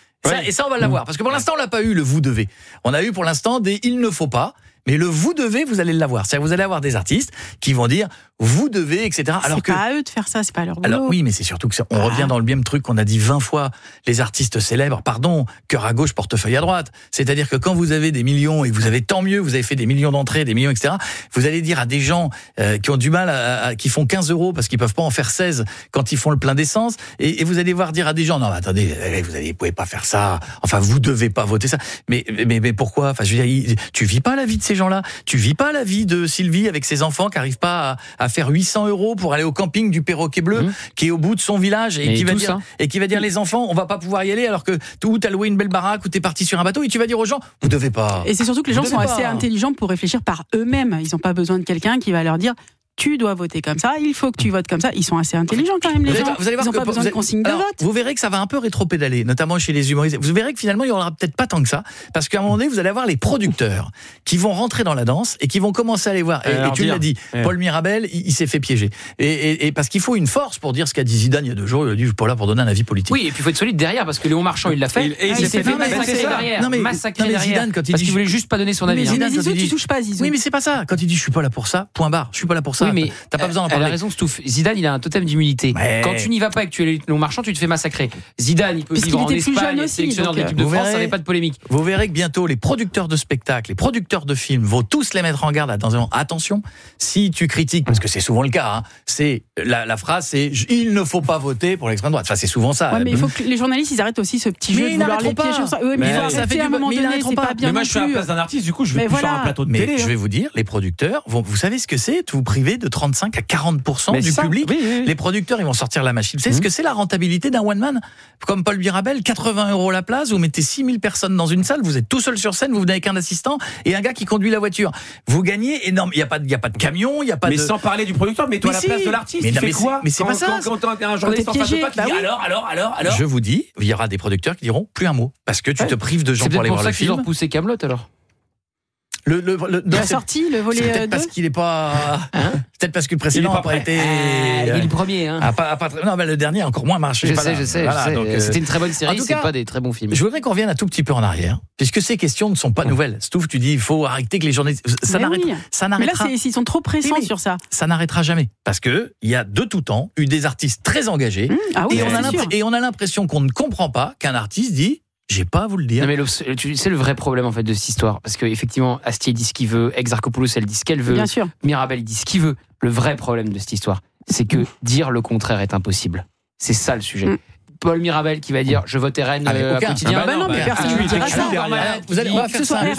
Et ça, on va l'avoir. Parce que pour l'instant, on l'a pas eu, le vous devez. On a eu pour l'instant des il ne faut pas. Mais le vous devez, vous allez l'avoir. C'est-à-dire vous allez avoir des artistes qui vont dire vous devez, etc. Alors c'est pas à eux de faire ça, c'est pas leur boulot. Alors oui, mais c'est surtout que on revient dans le même truc qu'on a dit 20 fois. Les artistes célèbres, cœur à gauche, portefeuille à droite. C'est-à-dire que quand vous avez des millions et que vous avez tant mieux, vous avez fait des millions d'entrées, des millions, etc. Vous allez dire à des gens qui ont du mal, qui font 15 € parce qu'ils peuvent pas en faire 16 quand ils font le plein d'essence, et vous allez voir dire à des gens non, mais attendez, vous pouvez pas faire ça. Enfin, vous devez pas voter ça. Mais pourquoi ? Enfin, je veux dire, tu vis pas la vie de ces gens-là. Tu vis pas la vie de Sylvie avec ses enfants qui arrivent pas à faire 800 € pour aller au camping du Perroquet Bleu, qui est au bout de son village et qui va dire les enfants, on va pas pouvoir y aller alors que t'as loué une belle baraque ou t'es parti sur un bateau, et tu vas dire aux gens, vous devez pas. Et c'est surtout que les gens sont assez intelligents pour réfléchir par eux-mêmes. Ils ont pas besoin de quelqu'un qui va leur dire tu dois voter comme ça, il faut que tu votes comme ça. Ils sont assez intelligents quand même, les gens. Vous allez voir ils n'ont pas besoin de consignes de vote. Vous verrez que ça va un peu rétro-pédaler, notamment chez les humoristes. Vous verrez que finalement, il n'y en aura peut-être pas tant que ça, parce qu'à un moment donné, vous allez avoir les producteurs qui vont rentrer dans la danse et qui vont commencer à aller voir. Et tu l'as dit, Paul Mirabel, il s'est fait piéger. Et parce qu'il faut une force pour dire ce qu'a dit Zidane il y a 2 jours. Il a dit, je suis pas là pour donner un avis politique. Oui, et puis il faut être solide derrière, parce que Léon Marchand, il l'a fait. Et il s'est fait massacrer derrière. Massacrer derrière. Parce qu'il voulait juste pas donner son avis. Mais Zizou, tu touches pas Zizou. Oui, mais c'est pas ça. Quand il dit, je suis pas là pour ça, point barre. Je suis pas là pour ça. T'as pas besoin. Elle a raison, Stouff. Zidane, il a un totem d'immunité. Quand tu n'y vas pas et que tu es Léon Marchand, tu te fais massacrer. Zidane, il peut vivre en Espagne, il est sélectionneur de l'équipe de France, ça n'avait pas de polémique. Vous verrez que bientôt, les producteurs de spectacles, les producteurs de films vont tous les mettre en garde. Attention, si tu critiques, parce que c'est souvent le cas, c'est la phrase, c'est il ne faut pas voter pour l'extrême droite. Enfin, c'est souvent ça. Ouais, mais il faut que les journalistes, ils arrêtent aussi ce petit jeu de vouloir les piéger. Mais ça fait un moment donné, c'est pas bien. Mais moi, je suis à la place d'un artiste, du coup, je vais plus faire un plateau de télé. Mais je vais vous dire, les producteurs, vous savez ce que c'est ? Vous privez de 35 à 40% du public. Les producteurs, ils vont sortir la machine. Vous savez ce que c'est la rentabilité d'un one man ? Comme Paul Mirabel, 80 € la place, vous mettez 6000 personnes dans une salle, vous êtes tout seul sur scène, vous venez avec un assistant et un gars qui conduit la voiture. Vous gagnez énorme. Il y a pas de camion, il y a pas mais sans parler du producteur, mais toi à la place de l'artiste, tu fais quoi ? Mais c'est pas ça. Quand un journaliste en face de toi qui dit alors. Je vous dis, il y aura des producteurs qui diront plus un mot parce que tu te prives de gens pour aller voir le film. C'est pour ça qu'ils ont repoussé Kaamelott alors. La sortie, le volet 2. Peut-être parce qu'il est pas. Peut-être parce que le précédent n'a pas été. Il est le premier. Non, mais le dernier a encore moins marché. Je sais. C'était une très bonne série, c'est pas des très bons films. Je voudrais qu'on revienne un tout petit peu en arrière, puisque ces questions ne sont pas nouvelles. Stouff, tu dis il faut arrêter que les journalistes. Ça n'arrêtera. Mais là, ils sont trop pressants sur ça. Ça n'arrêtera jamais, parce que il y a de tout temps eu des artistes très engagés, et on a l'impression qu'on ne comprend pas qu'un artiste dit. J'ai pas à vous le dire. Non mais c'est le vrai problème en fait de cette histoire, parce que effectivement Astier dit ce qu'il veut, Exarchopoulos elle dit ce qu'elle veut, Mirabel dit ce qu'il veut. Le vrai problème de cette histoire, c'est que dire le contraire est impossible. C'est ça le sujet. Paul Mirabel qui va dire je vote RN quotidien. Personne ne dira ça. On va faire simple.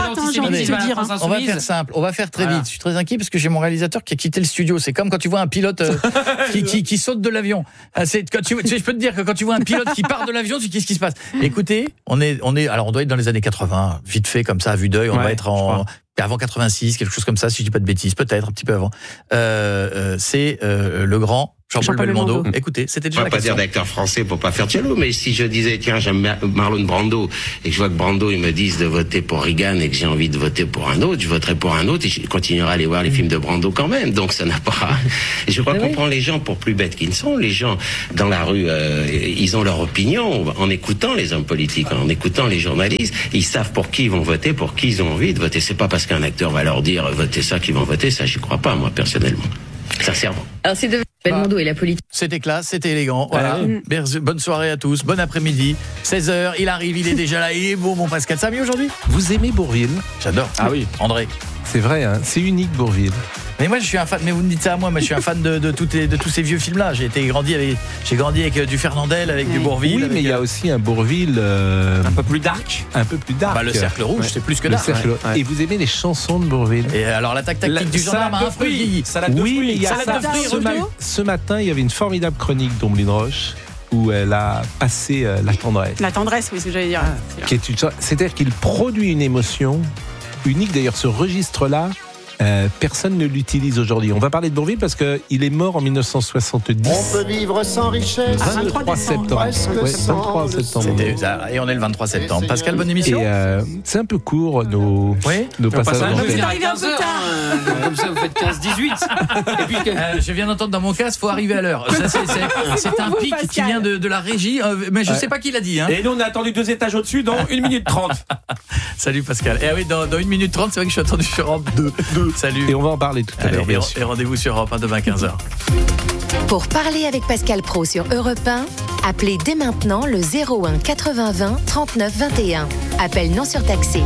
On va faire simple. On va faire très vite. Je suis très inquiet parce que j'ai mon réalisateur qui a quitté le studio. C'est comme quand tu vois un pilote qui saute de l'avion. Je peux te dire que quand tu vois un pilote qui part de l'avion, qu'est-ce qui se passe? Écoutez, on doit être dans les années 80, vite fait comme ça à vue d'œil. On va être avant 86, quelque chose comme ça, si je dis pas de bêtises, peut-être un petit peu avant. C'est le grand Jean-Paul Belmondo. Écoutez, c'était déjà la question. On va pas dire d'acteur français pour pas faire Diallo, mais si je disais, tiens, j'aime Marlon Brando, et que je vois que Brando, ils me disent de voter pour Reagan et que j'ai envie de voter pour un autre, je voterai pour un autre et je continuerai à aller voir les films de Brando quand même. Donc ça n'a pas... Je crois qu'on prend les gens pour plus bêtes qu'ils ne sont. Les gens, dans la rue, ils ont leur opinion en écoutant les hommes politiques, en écoutant les journalistes. Ils savent pour qui ils vont voter, pour qui ils ont envie de voter. C'est pas parce qu'un acteur va leur dire votez ça qu'ils vont voter ça. J'y crois pas, moi, personnellement. Sincèrement. Alors c'est de Belmondo et la politique. C'était classe, c'était élégant. Voilà. Bonne soirée à tous, bon après-midi. 16h, il arrive, il est déjà là. Il est beau, mon Pascal. Ça va mieux aujourd'hui? Vous aimez Bourvil? J'adore. Ah oui, André. C'est vrai, hein, c'est unique Bourvil. Mais moi je suis un fan, mais vous me dites ça à moi, je suis un fan de tous ces vieux films là. J'ai grandi avec du Fernandel, avec du Bourvil. Oui, mais il y a aussi un Bourvil un peu plus dark. Le Cercle Rouge, c'est plus que dark. Et vous aimez les chansons de Bourvil? Et alors l'attaque tactique du gendarme a un peu vieilli. Oui, mais il y a ça. Ce matin, il y avait une formidable chronique d'Omblin Roche où elle a passé la tendresse. La tendresse, oui, c'est ce que j'allais dire. C'est-à-dire qu'il produit une émotion unique. D'ailleurs, ce registre-là, personne ne l'utilise aujourd'hui. On va parler de Bourvil parce qu'il est mort en 1970. On peut vivre sans richesse. 23 septembre. 23 septembre. Et on est le 23 septembre. Pascal, bonne émission. Et c'est un peu court nos passages. Vous êtes arrivé un peu tard. Comme ça, vous faites 15-18. Et puis, je viens d'entendre dans mon casque, faut arriver à l'heure. C'est un pic qui vient de la régie, mais je sais pas qui l'a dit. Et nous, on a attendu 2 étages au-dessus dans 1 minute 30. Salut Pascal. Et oui, dans 1 minute 30, c'est vrai que je suis attendu sur Europe 2. Salut. Et on va en parler tout à l'heure, bien sûr. Et rendez-vous sur Europe 1 demain 15h. Pour parler avec Pascal Praud sur Europe 1, appelez dès maintenant le 01 80 20 39 21. Appel non surtaxé.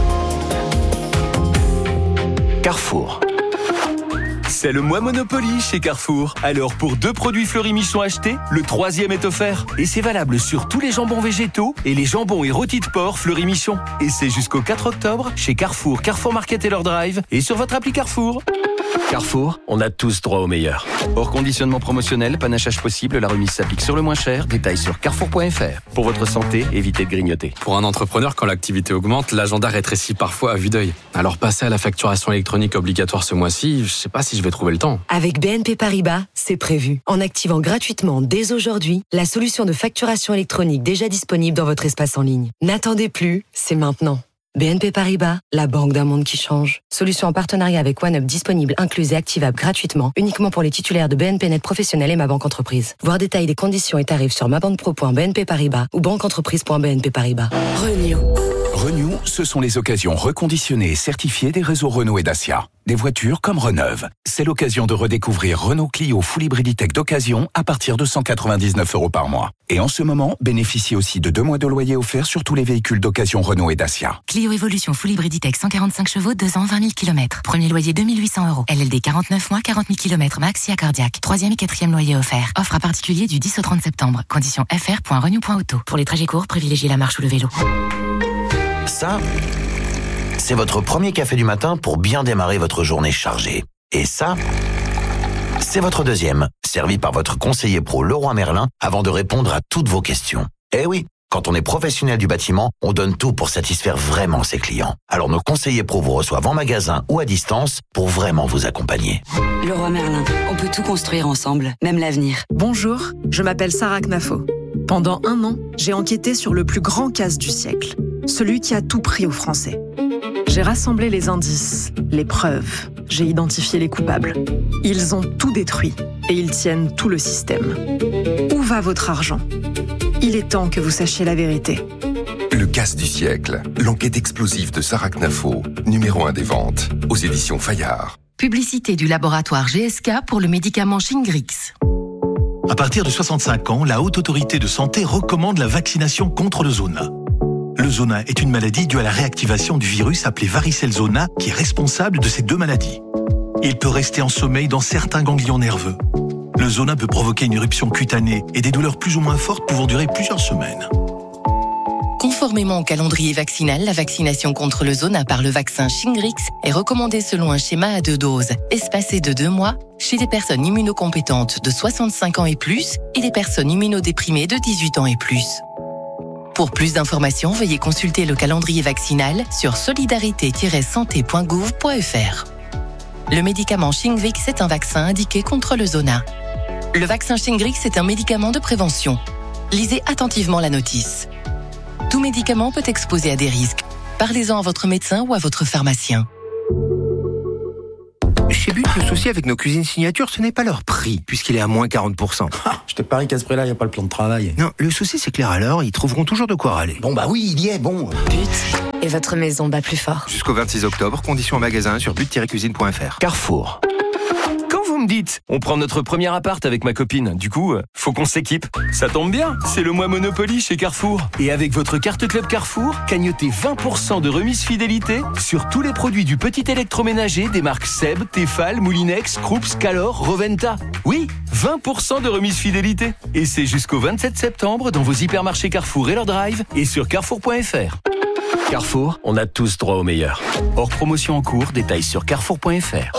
Carrefour. C'est le mois Monopoly chez Carrefour. Alors pour 2 produits Fleury Michon achetés, le 3e est offert. Et c'est valable sur tous les jambons végétaux et les jambons et rôtis de porc Fleury Michon. Et c'est jusqu'au 4 octobre chez Carrefour, Carrefour Market et leur drive et sur votre appli Carrefour. Carrefour, on a tous droit au meilleur. Hors conditionnement promotionnel, panachage possible, la remise s'applique sur le moins cher. Détails sur carrefour.fr. Pour votre santé, évitez de grignoter. Pour un entrepreneur, quand l'activité augmente, l'agenda rétrécit parfois à vue d'œil. Alors passer à la facturation électronique obligatoire ce mois-ci, je sais pas si je vais trouver le temps. Avec BNP Paribas, c'est prévu. En activant gratuitement dès aujourd'hui la solution de facturation électronique déjà disponible dans votre espace en ligne. N'attendez plus, c'est maintenant. BNP Paribas, la banque d'un monde qui change. Solution en partenariat avec OneUp disponible, incluse et activable gratuitement, uniquement pour les titulaires de BNP Net Professionnel et Ma Banque Entreprise. Voir détails des conditions et tarifs sur mabanquepro.bnp Paribas ou banqueentreprise.bnp Paribas. Renew, ce sont les occasions reconditionnées et certifiées des réseaux Renault et Dacia. Des voitures comme Reneuve. C'est l'occasion de redécouvrir Renault Clio Full Hybriditech d'occasion à partir de 199 € par mois. Et en ce moment, bénéficiez aussi de 2 mois de loyer offert sur tous les véhicules d'occasion Renault et Dacia. Clio Evolution Full Hybriditech 145 chevaux, 2 ans, 20 000 km. Premier loyer 2 800 €. LLD 49 mois, 40 000 km max, SIA cardiaque. 3e et 4e loyer offert. Offre à particulier du 10 au 30 septembre. Condition fr.renew.auto. Pour les trajets courts, privilégiez la marche ou le vélo. Ça, c'est votre premier café du matin pour bien démarrer votre journée chargée. Et ça, c'est votre deuxième, servi par votre conseiller pro Leroy Merlin avant de répondre à toutes vos questions. Eh oui, quand on est professionnel du bâtiment, on donne tout pour satisfaire vraiment ses clients. Alors nos conseillers pro vous reçoivent en magasin ou à distance pour vraiment vous accompagner. Leroy Merlin, on peut tout construire ensemble, même l'avenir. Bonjour, je m'appelle Sarah Knafo. Pendant 1 an, j'ai enquêté sur le plus grand casse du siècle. Celui qui a tout pris aux Français. J'ai rassemblé les indices, les preuves. J'ai identifié les coupables. Ils ont tout détruit et ils tiennent tout le système. Où va votre argent ? Il est temps que vous sachiez la vérité. Le casse du siècle, l'enquête explosive de Sarah Knafo, numéro 1 des ventes, aux éditions Fayard. Publicité du laboratoire GSK pour le médicament Shingrix. À partir de 65 ans, la Haute Autorité de Santé recommande la vaccination contre le zona. Le zona est une maladie due à la réactivation du virus appelé varicelle zona qui est responsable de ces 2 maladies. Il peut rester en sommeil dans certains ganglions nerveux. Le zona peut provoquer une éruption cutanée et des douleurs plus ou moins fortes pouvant durer plusieurs semaines. Conformément au calendrier vaccinal, la vaccination contre le zona par le vaccin Shingrix est recommandée selon un schéma à 2 doses, espacé de 2 mois, chez les personnes immunocompétentes de 65 ans et plus et les personnes immunodéprimées de 18 ans et plus. Pour plus d'informations, veuillez consulter le calendrier vaccinal sur solidarité-santé.gouv.fr. Le médicament Shingrix est un vaccin indiqué contre le zona. Le vaccin Shingrix est un médicament de prévention. Lisez attentivement la notice. Tout médicament peut exposer à des risques. Parlez-en à votre médecin ou à votre pharmacien. Chez But, le souci avec nos cuisines signature, ce n'est pas leur prix, puisqu'il est à moins 40%. Je te parie qu'à ce prix-là, il n'y a pas le plan de travail. Non, le souci, c'est que les râleurs, ils trouveront toujours de quoi râler. Bon bah oui, il y est, bon. But, et votre maison bat plus fort. Jusqu'au 26 octobre, conditions en magasin sur but-cuisine.fr. Carrefour. Quand vous me dites, on prend notre premier appart avec ma copine, du coup, faut qu'on s'équipe. Ça tombe bien, c'est le mois Monopoly chez Carrefour. Et avec votre carte Club Carrefour, cagnotez 20% de remise fidélité sur tous les produits du petit électroménager des marques Seb, Tefal, Moulinex, Krups, Calor, Roventa. Oui, 20% de remise fidélité. Et c'est jusqu'au 27 septembre dans vos hypermarchés Carrefour et leur drive et sur carrefour.fr. Carrefour, on a tous droit au meilleur. Hors promotion en cours, détails sur carrefour.fr.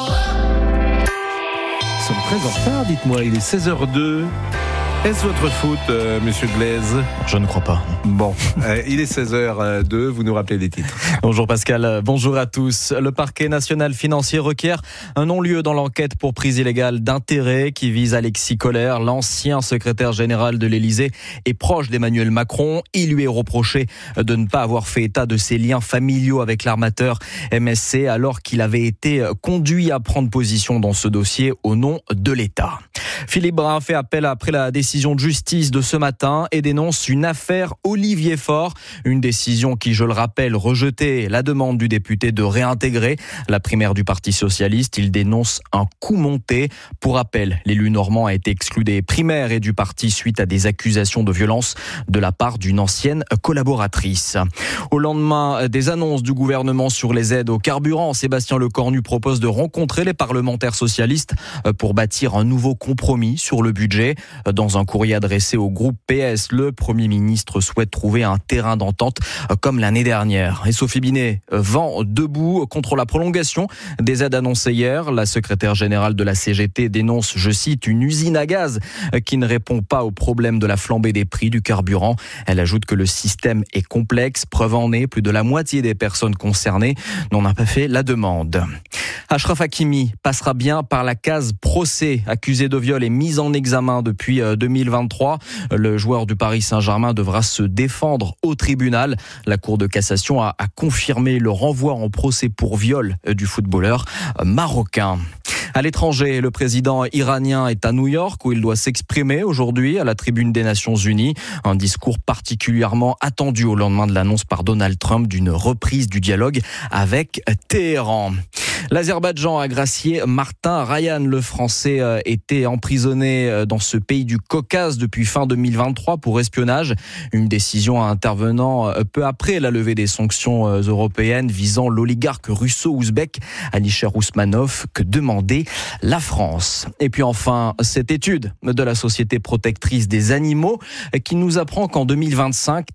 Nous sommes très en retard, dites-moi, il est 16h02. Est-ce votre faute, monsieur Glaise ? Je ne crois pas. Bon, il est 16h02, vous nous rappelez les titres. Bonjour Pascal, bonjour à tous. Le parquet national financier requiert un non-lieu dans l'enquête pour prise illégale d'intérêt qui vise Alexis Kohler, l'ancien secrétaire général de l'Élysée et proche d'Emmanuel Macron. Il lui est reproché de ne pas avoir fait état de ses liens familiaux avec l'armateur MSC alors qu'il avait été conduit à prendre position dans ce dossier au nom de l'État. Philippe Brun fait appel après la décision de justice de ce matin et dénonce une affaire Olivier Faure. Une décision qui, je le rappelle, rejetait la demande du député de réintégrer la primaire du Parti socialiste. Il dénonce un coup monté. Pour rappel, l'élu normand a été exclu des primaires et du parti suite à des accusations de violence de la part d'une ancienne collaboratrice. Au lendemain des annonces du gouvernement sur les aides au carburant, Sébastien Lecornu propose de rencontrer les parlementaires socialistes pour bâtir un nouveau compromis sur le budget. Dans un courrier adressé au groupe PS, le Premier ministre souhaite trouver un terrain d'entente comme l'année dernière. Et Sophie Binet vend debout contre la prolongation des aides annoncées hier. La secrétaire générale de la CGT dénonce, je cite, une usine à gaz qui ne répond pas au problème de la flambée des prix du carburant. Elle ajoute que le système est complexe. Preuve en est, plus de la moitié des personnes concernées n'en a pas fait la demande. Achraf Hakimi passera bien par la case procès. Accusé de viol et mis en examen depuis 2023. Le joueur du Paris Saint-Germain devra se défendre au tribunal. La Cour de cassation a confirmé le renvoi en procès pour viol du footballeur marocain. À l'étranger, le président iranien est à New York où il doit s'exprimer aujourd'hui à la tribune des Nations Unies. Un discours particulièrement attendu au lendemain de l'annonce par Donald Trump d'une reprise du dialogue avec Téhéran. L'Azerbaïdjan a gracié Martin Ryan. Le Français était emprisonné dans ce pays du Caucase depuis fin 2023 pour espionnage. Une décision intervenant peu après la levée des sanctions européennes visant l'oligarque russo-ouzbek Alisher Ousmanov que demandait la France. Et puis enfin, cette étude de la Société protectrice des animaux qui nous apprend qu'en 2025,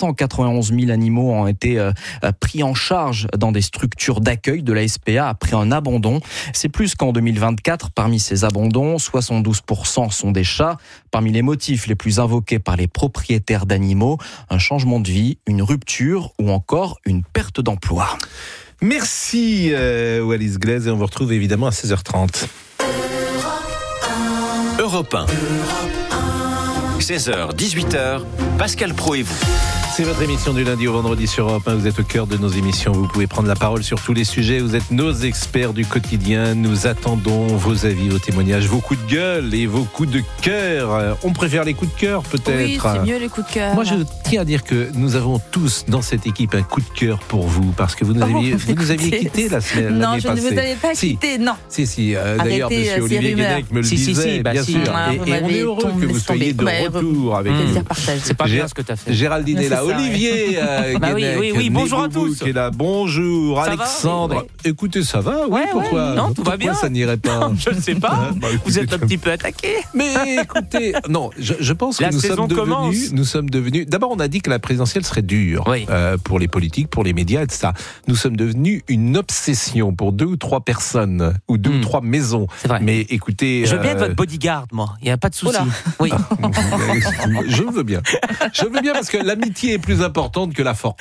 391 000 animaux ont été pris en charge dans des structures d'accueil de la SPA après un abandon. C'est plus qu'en 2024. Parmi ces abandons, 72% sont des chats. Parmi les motifs les plus invoqués par les propriétaires d'animaux, un changement de vie, une rupture ou encore une perte d'emploi. Merci Wallis Glaise et on vous retrouve évidemment à 16h30. Europe 1. 16h, 18h, Pascal Praud et vous. C'est votre émission du lundi au vendredi sur Europe 1. Vous êtes au cœur de nos émissions. Vous pouvez prendre la parole sur tous les sujets. Vous êtes nos experts du quotidien. Nous attendons vos avis, vos témoignages, vos coups de gueule et vos coups de cœur. On préfère les coups de cœur peut-être. Oui, c'est mieux les coups de cœur. Moi, je tiens à dire que nous avons tous dans cette équipe un coup de cœur pour vous parce que vous nous aviez quitté la semaine Non, l'année passée. je ne vous avais pas quitté, non. Si. D'ailleurs, monsieur Olivier Guénec me le disait, bien sûr. Et on est heureux que vous soyez de retour avec nous. C'est pas bien ce que tu as fait. Géraldine est là a Olivier Guénec, oui, bonjour à tous. Qui est là. Bonjour, ça Alexandre. va Écoutez, ça va? Oui, pourquoi? Non, tout va bien. Pourquoi ça n'irait pas? Je ne sais pas. Vous êtes un petit peu attaqué. Mais écoutez, non, je pense que nous sommes devenus. D'abord, on a dit que la présidentielle serait dure pour les politiques, pour les médias, etc. Nous sommes devenus une obsession pour 2 ou 3 personnes ou 2 ou 3 maisons. C'est vrai. Mais écoutez, je veux bien être votre bodyguard, moi. Il n'y a pas de souci. Oui. Je veux bien. Je veux bien parce que l'amitié est plus importante que la force.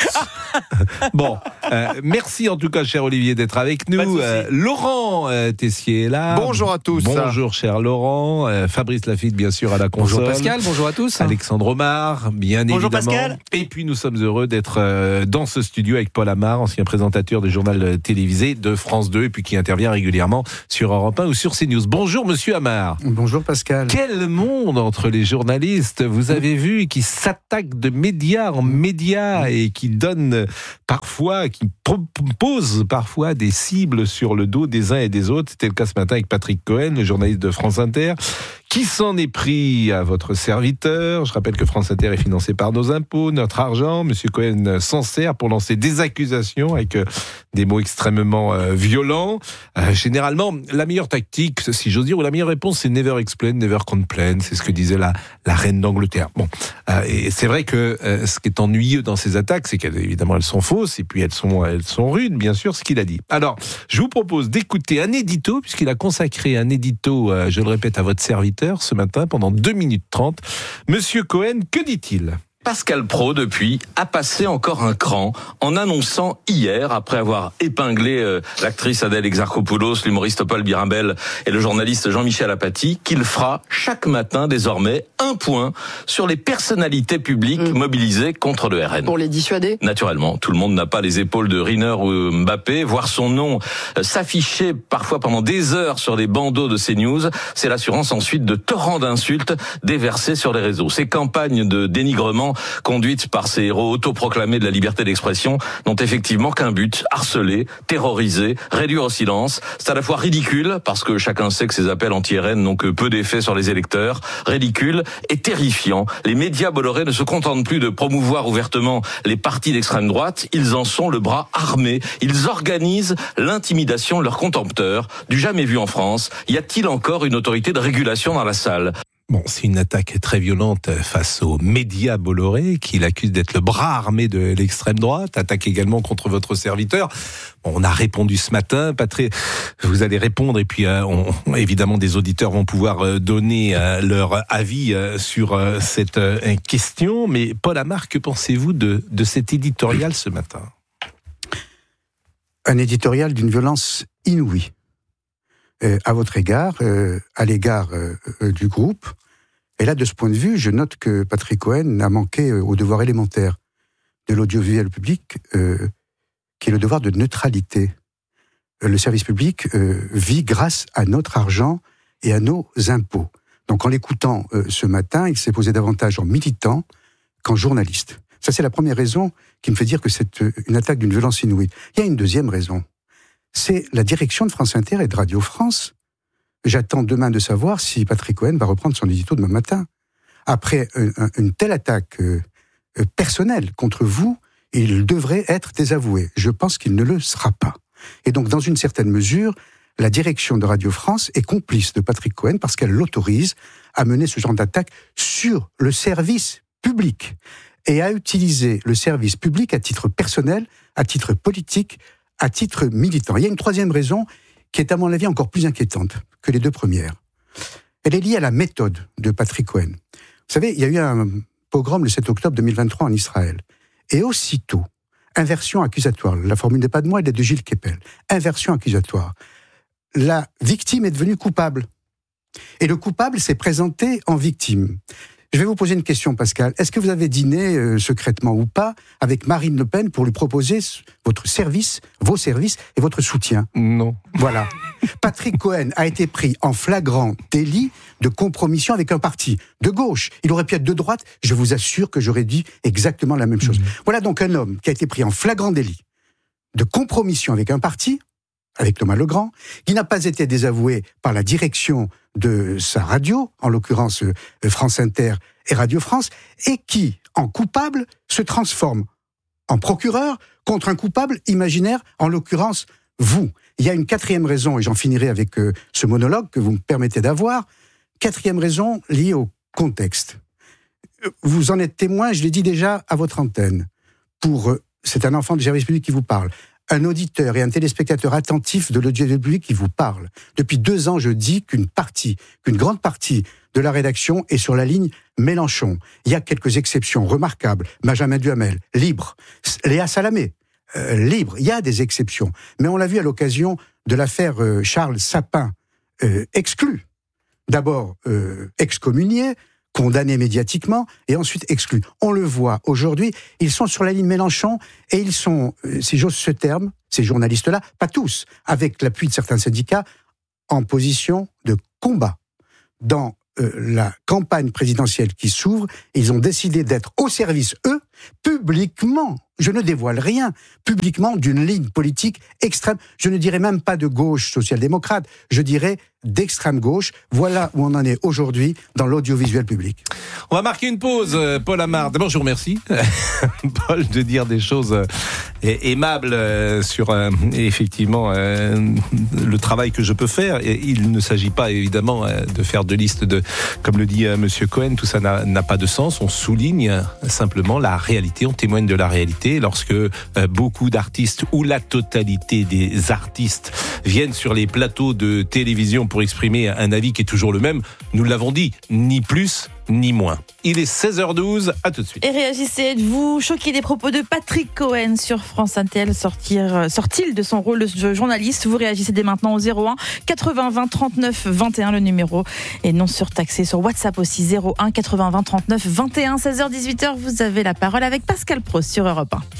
Bon, merci en tout cas, cher Olivier, d'être avec nous. Laurent Tessier est là. Bonjour à tous. Bonjour, cher Laurent. Fabrice Lafitte, bien sûr, à la console. Bonjour Pascal, bonjour à tous. Alexandre Omar, bien bonjour évidemment. Pascal. Et puis nous sommes heureux d'être dans ce studio avec Paul Amar, ancien présentateur du journal télévisé de France 2 et puis qui intervient régulièrement sur Europe 1 ou sur CNews. Bonjour monsieur Amar. Bonjour Pascal. Quel monde entre les journalistes, vous avez vu, qui s'attaquent de médias en médias et qui donnent parfois, qui posent parfois des cibles sur le dos des uns et des autres. C'était le cas ce matin avec Patrick Cohen, le journaliste de France Inter, qui s'en est pris à votre serviteur. Je rappelle que France Inter est financé par nos impôts, notre argent. Monsieur Cohen s'en sert pour lancer des accusations avec des mots extrêmement violents. Généralement, la meilleure tactique, si j'ose dire, ou la meilleure réponse, c'est never explain, never complain. C'est ce que disait la reine d'Angleterre. Bon, et c'est vrai que ce qui est ennuyeux dans ces attaques, c'est qu'évidemment elles sont fausses et puis elles sont rudes, bien sûr, ce qu'il a dit. Alors, je vous propose d'écouter un édito, puisqu'il a consacré un édito, je le répète, à votre serviteur ce matin pendant 2 minutes 30. Monsieur Cohen, que dit-il ? Pascal Praud, depuis, a passé encore un cran en annonçant hier, après avoir épinglé l'actrice Adèle Exarchopoulos, l'humoriste Paul Birabel et le journaliste Jean-Michel Apathy, qu'il fera chaque matin désormais un point sur les personnalités publiques mobilisées contre le RN. Pour les dissuader ? Naturellement, tout le monde n'a pas les épaules de Riner ou Mbappé. Voir son nom s'afficher parfois pendant des heures sur les bandeaux de CNews, c'est l'assurance ensuite de torrents d'insultes déversés sur les réseaux. Ces campagnes de dénigrement conduites par ces héros autoproclamés de la liberté d'expression n'ont effectivement qu'un but, harceler, terroriser, réduire au silence. C'est à la fois ridicule, parce que chacun sait que ces appels anti-RN n'ont que peu d'effet sur les électeurs, ridicule et terrifiant. Les médias bollorés ne se contentent plus de promouvoir ouvertement les partis d'extrême droite, ils en sont le bras armé. Ils organisent l'intimidation de leurs contempteurs, du jamais vu en France. Y a-t-il encore une autorité de régulation dans la salle ? Bon, c'est une attaque très violente face aux médias Bolloré, qui l'accusent d'être le bras armé de l'extrême droite, attaque également contre votre serviteur. Bon, on a répondu ce matin, Patrick, vous allez répondre, et puis évidemment des auditeurs vont pouvoir donner leur avis sur cette question. Mais Paul Amar, que pensez-vous de cet éditorial ce matin ? Un éditorial d'une violence inouïe. À votre égard, à l'égard du groupe. Et là, de ce point de vue, je note que Patrick Cohen a manqué au devoir élémentaire de l'audiovisuel public, qui est le devoir de neutralité. Le service public vit grâce à notre argent et à nos impôts. Donc en l'écoutant ce matin, il s'est posé davantage en militant qu'en journaliste. Ça, c'est la première raison qui me fait dire que c'est une attaque d'une violence inouïe. Il y a une deuxième raison. C'est la direction de France Inter et de Radio France. J'attends demain de savoir si Patrick Cohen va reprendre son édito demain matin. Après une telle attaque personnelle contre vous, il devrait être désavoué. Je pense qu'il ne le sera pas. Et donc, dans une certaine mesure, la direction de Radio France est complice de Patrick Cohen parce qu'elle l'autorise à mener ce genre d'attaque sur le service public et à utiliser le service public à titre personnel, à titre politique, à titre militant. Il y a une troisième raison qui est à mon avis encore plus inquiétante que les 2 premières. Elle est liée à la méthode de Patrick Cohen. Vous savez, il y a eu un pogrom le 7 octobre 2023 en Israël. Et aussitôt, inversion accusatoire. La formule n'est pas de moi, elle est de Gilles Kepel. Inversion accusatoire. La victime est devenue coupable. Et le coupable s'est présenté en victime. Je vais vous poser une question, Pascal. Est-ce que vous avez dîné, secrètement ou pas, avec Marine Le Pen pour lui proposer votre service, vos services et votre soutien ? Non. Voilà. Patrick Cohen a été pris en flagrant délit de compromission avec un parti de gauche. Il aurait pu être de droite. Je vous assure que j'aurais dit exactement la même chose. Voilà donc un homme qui a été pris en flagrant délit de compromission avec un parti avec Thomas Legrand, qui n'a pas été désavoué par la direction de sa radio, en l'occurrence France Inter et Radio France, et qui, en coupable, se transforme en procureur contre un coupable imaginaire, en l'occurrence vous. Il y a une quatrième raison, et j'en finirai avec ce monologue que vous me permettez d'avoir. Quatrième raison liée au contexte. Vous en êtes témoin, je l'ai dit déjà à votre antenne. C'est un enfant du service public qui vous parle. Un auditeur et un téléspectateur attentif de l'audiovisuel public qui vous parle. Depuis 2 ans, je dis qu'une grande partie de la rédaction est sur la ligne Mélenchon. Il y a quelques exceptions remarquables. Benjamin Duhamel, libre. Léa Salamé, libre. Il y a des exceptions. Mais on l'a vu à l'occasion de l'affaire Charles Sapin, exclu. D'abord excommunié, condamnés médiatiquement, et ensuite exclus. On le voit aujourd'hui, ils sont sur la ligne Mélenchon, et ils sont, si j'ose ce terme, ces journalistes-là, pas tous, avec l'appui de certains syndicats, en position de combat. Dans la campagne présidentielle qui s'ouvre, ils ont décidé d'être au service, eux, publiquement, je ne dévoile rien, publiquement d'une ligne politique extrême, je ne dirais même pas de gauche social-démocrate, je dirais d'extrême gauche. Voilà où on en est aujourd'hui dans l'audiovisuel public. On va marquer une pause, Paul Amar. D'abord, je vous remercie, Paul, de dire des choses aimables sur effectivement le travail que je peux faire. Et il ne s'agit pas évidemment de faire de liste de, comme le dit Monsieur Cohen, tout ça n'a pas de sens. On souligne simplement la réalité, on témoigne de la réalité. Lorsque beaucoup d'artistes ou la totalité des artistes viennent sur les plateaux de télévision pour exprimer un avis qui est toujours le même, nous l'avons dit, ni plus ni moins. Il est 16h12, à tout de suite. Et réagissez, êtes-vous choqué des propos de Patrick Cohen sur France Inter? Sort-il de son rôle de journaliste? Vous réagissez dès maintenant au 01 80 20 39 21, le numéro est non surtaxé. Sur WhatsApp aussi, 01 80 20 39 21. 16h-18h, vous avez la parole avec Pascal Pro sur Europe 1.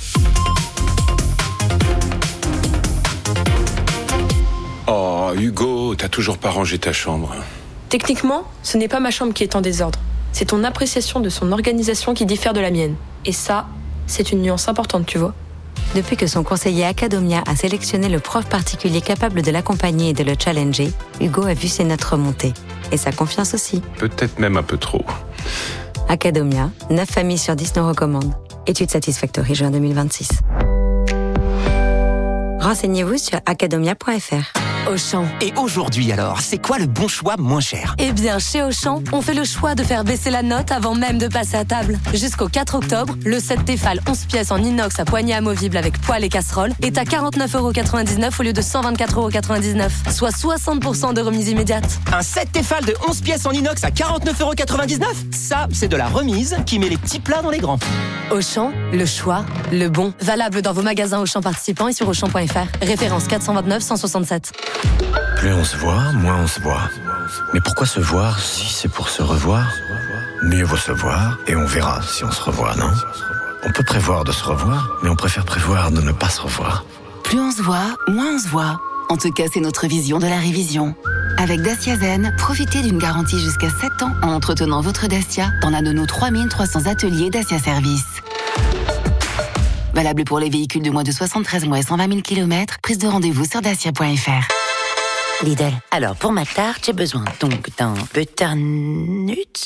Oh, Hugo, t'as toujours pas rangé ta chambre. Techniquement, ce n'est pas ma chambre qui est en désordre. C'est ton appréciation de son organisation qui diffère de la mienne. Et ça, c'est une nuance importante, tu vois. Depuis que son conseiller Academia a sélectionné le prof particulier capable de l'accompagner et de le challenger, Hugo a vu ses notes remonter. Et sa confiance aussi. Peut-être même un peu trop. Academia, 9 familles sur 10 nous recommandent. Étude Satisfactory, juin 2026. Renseignez-vous sur academia.fr. Auchan. Et aujourd'hui alors, c'est quoi le bon choix moins cher? Eh bien, chez Auchan, on fait le choix de faire baisser la note avant même de passer à table. Jusqu'au 4 octobre, le set Tefal 11 pièces en inox à poignée amovible avec poêle et casserole est à 49,99€ au lieu de 124,99€, soit 60% de remise immédiate. Un set Tefal de 11 pièces en inox à 49,99€? Ça, c'est de la remise qui met les petits plats dans les grands. Auchan, le choix, le bon. Valable dans vos magasins Auchan participants et sur Auchan.fr. Référence 429 167. Plus on se voit, moins on se voit. Mais pourquoi se voir si c'est pour se revoir? Mieux vaut se voir et on verra si on se revoit, non? On peut prévoir de se revoir, mais on préfère prévoir de ne pas se revoir. Plus on se voit, moins on se voit. En tout cas, c'est notre vision de la révision. Avec Dacia Zen, profitez d'une garantie jusqu'à 7 ans en entretenant votre Dacia dans l'un de nos 3300 ateliers Dacia Service. Valable pour les véhicules de moins de 73 mois et 120 000 km. Prise de rendez-vous sur dacia.fr. Lidl. Alors, pour ma tarte, j'ai besoin donc d'un butternut,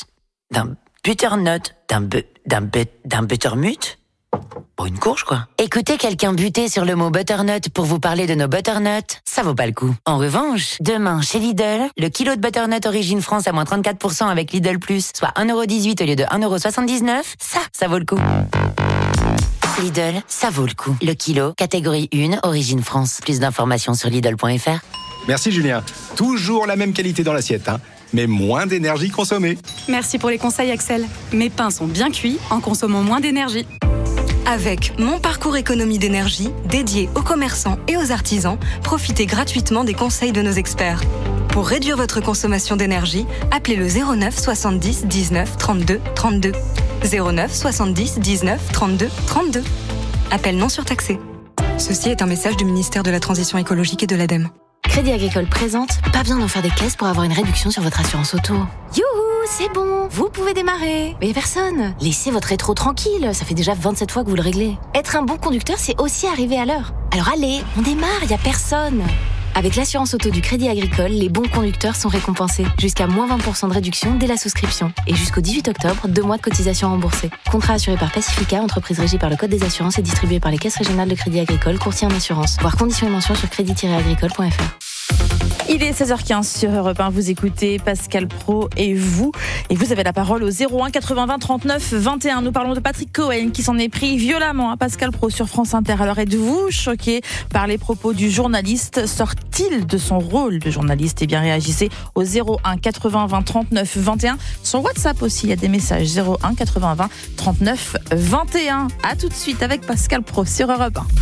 d'un buttermut. Bon, une courge, quoi. Écoutez quelqu'un buter sur le mot butternut pour vous parler de nos butternuts, ça vaut pas le coup. En revanche, demain, chez Lidl, le kilo de butternut Origine France à moins 34% avec Lidl Plus, soit 1,18€ au lieu de 1,79€, ça vaut le coup. Lidl, ça vaut le coup. Le kilo, catégorie 1, Origine France. Plus d'informations sur Lidl.fr. Merci Julien. Toujours la même qualité dans l'assiette, mais moins d'énergie consommée. Merci pour les conseils Axel. Mes pains sont bien cuits en consommant moins d'énergie. Avec Mon Parcours Économie d'énergie, dédié aux commerçants et aux artisans, profitez gratuitement des conseils de nos experts. Pour réduire votre consommation d'énergie, appelez le 09 70 19 32 32. 09 70 19 32 32. Appel non surtaxé. Ceci est un message du ministère de la Transition écologique et de l'ADEME. Crédit Agricole présente, pas besoin d'en faire des caisses pour avoir une réduction sur votre assurance auto. Youhou, c'est bon, vous pouvez démarrer. Mais personne, laissez votre rétro tranquille, ça fait déjà 27 fois que vous le réglez. Être un bon conducteur, c'est aussi arriver à l'heure. Alors allez, on démarre, y a personne. Avec l'assurance auto du Crédit Agricole, les bons conducteurs sont récompensés. Jusqu'à moins 20% de réduction dès la souscription. Et jusqu'au 18 octobre, 2 mois de cotisation remboursée. Contrat assuré par Pacifica, entreprise régie par le Code des assurances et distribué par les caisses régionales de Crédit Agricole, courtier en assurance. Voir conditions et mentions sur crédit-agricole.fr. Il est 16h15 sur Europe 1, vous écoutez Pascal Praud et vous avez la parole au 01 80 20 39 21. Nous parlons de Patrick Cohen qui s'en est pris violemment à Pascal Praud sur France Inter. Alors êtes-vous choqué par les propos du journaliste? Sort-il de son rôle de journaliste? Eh bien réagissez au 01 80 20 39 21. Sur WhatsApp aussi, il y a des messages 01 80 20 39 21. À tout de suite avec Pascal Praud sur Europe 1.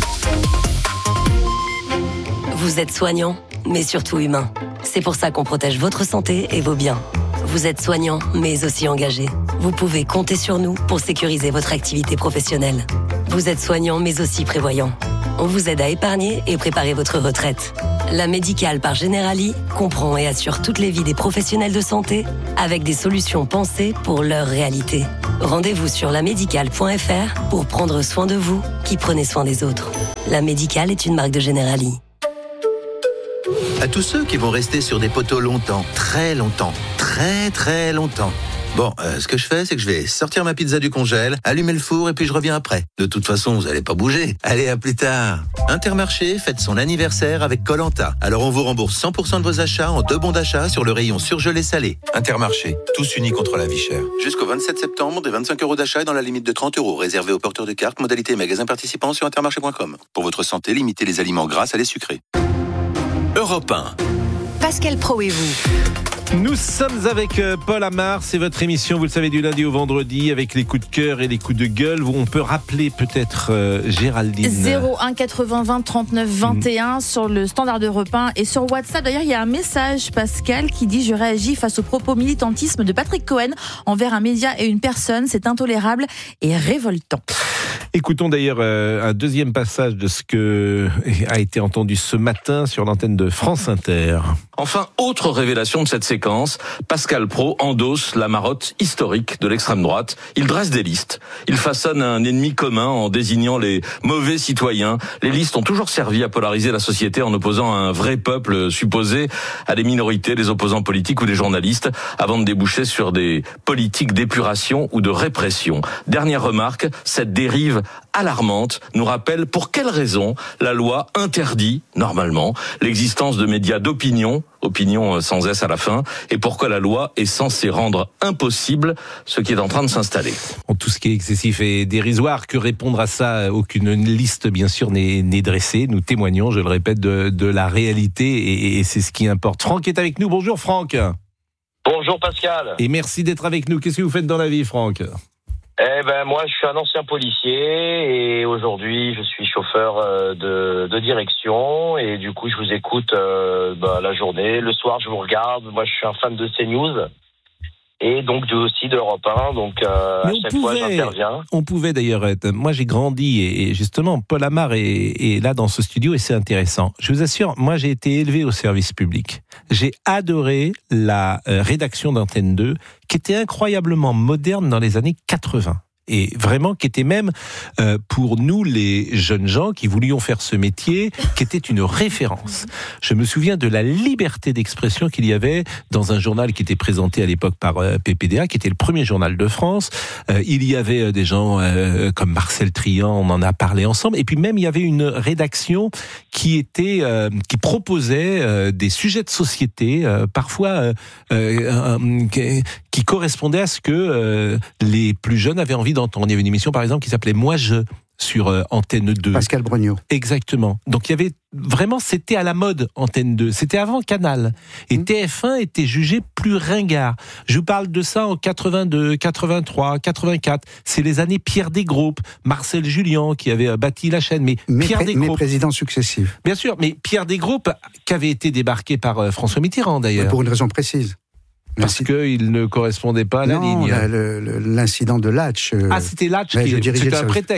Vous êtes soignant, mais surtout humain. C'est pour ça qu'on protège votre santé et vos biens. Vous êtes soignant, mais aussi engagé. Vous pouvez compter sur nous pour sécuriser votre activité professionnelle. Vous êtes soignant, mais aussi prévoyant. On vous aide à épargner et préparer votre retraite. La Médicale par Generali comprend et assure toutes les vies des professionnels de santé avec des solutions pensées pour leur réalité. Rendez-vous sur lamédicale.fr pour prendre soin de vous qui prenez soin des autres. La Médicale est une marque de Generali. À tous ceux qui vont rester sur des poteaux longtemps, très longtemps, très très longtemps. Bon, ce que je fais, c'est que je vais sortir ma pizza du congèle, allumer le four et puis je reviens après. De toute façon, vous allez pas bouger. Allez, à plus tard. Intermarché fête son anniversaire avec Koh-Lanta. Alors on vous rembourse 100% de vos achats en 2 bons d'achat sur le rayon surgelé salé. Intermarché, tous unis contre la vie chère. Jusqu'au 27 septembre, des 25 € d'achat et dans la limite de 30 € réservés aux porteurs de cartes, modalité magasin participant sur intermarché.com. Pour votre santé, limitez les aliments gras à les sucrés. Europe 1. Pascal Praud et vous. Nous sommes avec Paul Amar, c'est votre émission, vous le savez, du lundi au vendredi, avec les coups de cœur et les coups de gueule, où on peut rappeler peut-être Géraldine. 01 80 20 39 21 sur le standard d'Europe 1 et sur WhatsApp. D'ailleurs, il y a un message, Pascal, qui dit « Je réagis face aux propos militantisme de Patrick Cohen envers un média et une personne. C'est intolérable et révoltant. » Écoutons d'ailleurs un deuxième passage de ce que a été entendu ce matin sur l'antenne de France Inter. Enfin, autre révélation de cette séquence, Pascal Praud endosse la marotte historique de l'extrême droite. Il dresse des listes. Il façonne un ennemi commun en désignant les mauvais citoyens. Les listes ont toujours servi à polariser la société en opposant un vrai peuple supposé à des minorités, des opposants politiques ou des journalistes, avant de déboucher sur des politiques d'épuration ou de répression. Dernière remarque, cette dérive alarmante nous rappelle pour quelles raisons la loi interdit, normalement, l'existence de médias d'opinion, opinion sans S à la fin, et pourquoi la loi est censée rendre impossible ce qui est en train de s'installer. Tout ce qui est excessif et dérisoire, que répondre à ça? Aucune liste, bien sûr, n'est dressée. Nous témoignons, je le répète, de la réalité, et c'est ce qui importe. Franck est avec nous. Bonjour Franck. Bonjour Pascal. Et merci d'être avec nous. Qu'est-ce que vous faites dans la vie, Franck? Moi, je suis un ancien policier et aujourd'hui, je suis chauffeur de direction et du coup, je vous écoute la journée. Le soir, je vous regarde. Moi, je suis un fan de CNews et donc aussi d'Europe 1. Donc, à chaque fois, j'interviens. On pouvait d'ailleurs être... Moi, j'ai grandi et justement, Paul Amar est là dans ce studio et c'est intéressant. Je vous assure, moi, j'ai été élevé au service public. J'ai adoré la rédaction d'Antenne 2 qui était incroyablement moderne dans les années 80. Et vraiment qui était même pour nous les jeunes gens qui voulions faire ce métier, qui était une référence. Je me souviens de la liberté d'expression qu'il y avait dans un journal qui était présenté à l'époque par PPDA, qui était le premier journal de France. Il y avait des gens comme Marcel Trian, on en a parlé ensemble. Et puis même il y avait une rédaction qui était qui proposait des sujets de société, parfois qui correspondaient à ce que les plus jeunes avaient envie d'entendre. Il y avait une émission, par exemple, qui s'appelait « Moi, je » sur Antenne 2. Pascal Brognaud. Exactement. Donc, il y avait vraiment, c'était à la mode, Antenne 2. C'était avant Canal. Et TF1 était jugé plus ringard. Je vous parle de ça en 82, 83, 84. C'est les années Pierre Desgroupes, Marcel Julien qui avait bâti la chaîne. Mais Pierre Desgroupes. Mes présidents successifs. Bien sûr, mais Pierre Desgroupes, qui avait été débarqué par François Mitterrand, d'ailleurs. Pour une raison précise. Parce qu'il ne correspondait pas à la ligne. L'incident de Latch. C'était Latch, c'était un prétexte.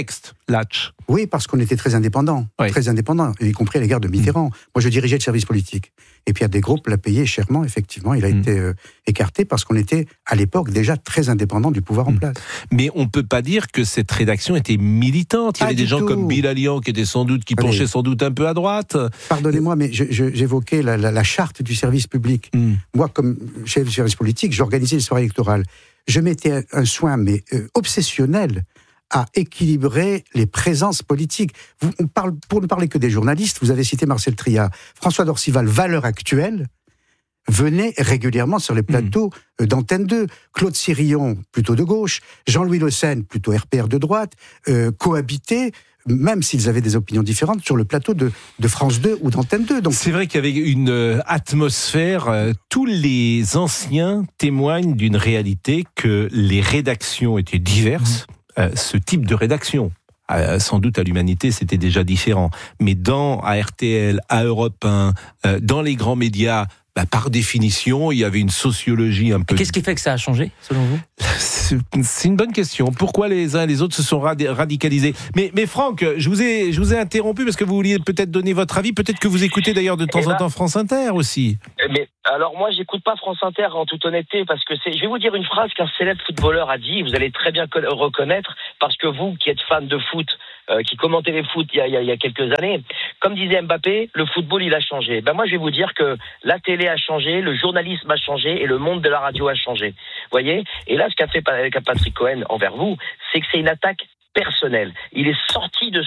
Latch. Oui, parce qu'on était très indépendants, y compris à l'égard de Mitterrand. Moi, je dirigeais le service politique. Et puis, il y a des groupes l'a payé chèrement, effectivement. Il a été écarté parce qu'on était, à l'époque, déjà très indépendant du pouvoir en place. Mais on ne peut pas dire que cette rédaction était militante. Il y avait des gens comme Bill Allian qui penchaient sans doute un peu à droite. Pardonnez-moi, mais j'évoquais la charte du service public. Moi, comme chef du service politique, j'organisais les soirées électorales. Je mettais un soin, mais obsessionnel, à équilibrer les présences politiques. Pour ne parler que des journalistes, vous avez cité Marcel Triat, François d'Orcival, Valeurs Actuelles, venait régulièrement sur les plateaux d'Antenne 2. Claude Sirillon, plutôt de gauche, Jean-Louis Le Senne, plutôt RPR de droite, cohabitaient, même s'ils avaient des opinions différentes, sur le plateau de France 2 ou d'Antenne 2. Donc, c'est vrai qu'il y avait une atmosphère. Tous les anciens témoignent d'une réalité que les rédactions étaient diverses. Ce type de rédaction, sans doute à l'Humanité, c'était déjà différent. Mais à RTL, à Europe 1, dans les grands médias, par définition, il y avait une sociologie un peu... Qu'est-ce qui fait que ça a changé, selon vous ? C'est une bonne question. Pourquoi les uns et les autres se sont radicalisés ? Mais Franck, je vous ai interrompu parce que vous vouliez peut-être donner votre avis. Peut-être que vous écoutez d'ailleurs de temps en temps France Inter aussi. Mais alors moi, j'écoute pas France Inter en toute honnêteté parce que je vais vous dire une phrase qu'un célèbre footballeur a dit. Vous allez très bien reconnaître parce que vous, qui êtes fan de foot, qui commentez les foot il y a quelques années, comme disait Mbappé, le football il a changé. Moi, je vais vous dire que la télé a changé, le journalisme a changé et le monde de la radio a changé. Vous voyez ? Et là, ce qu'a fait Patrick Cohen envers vous, c'est que c'est une attaque personnelle. Il est sorti de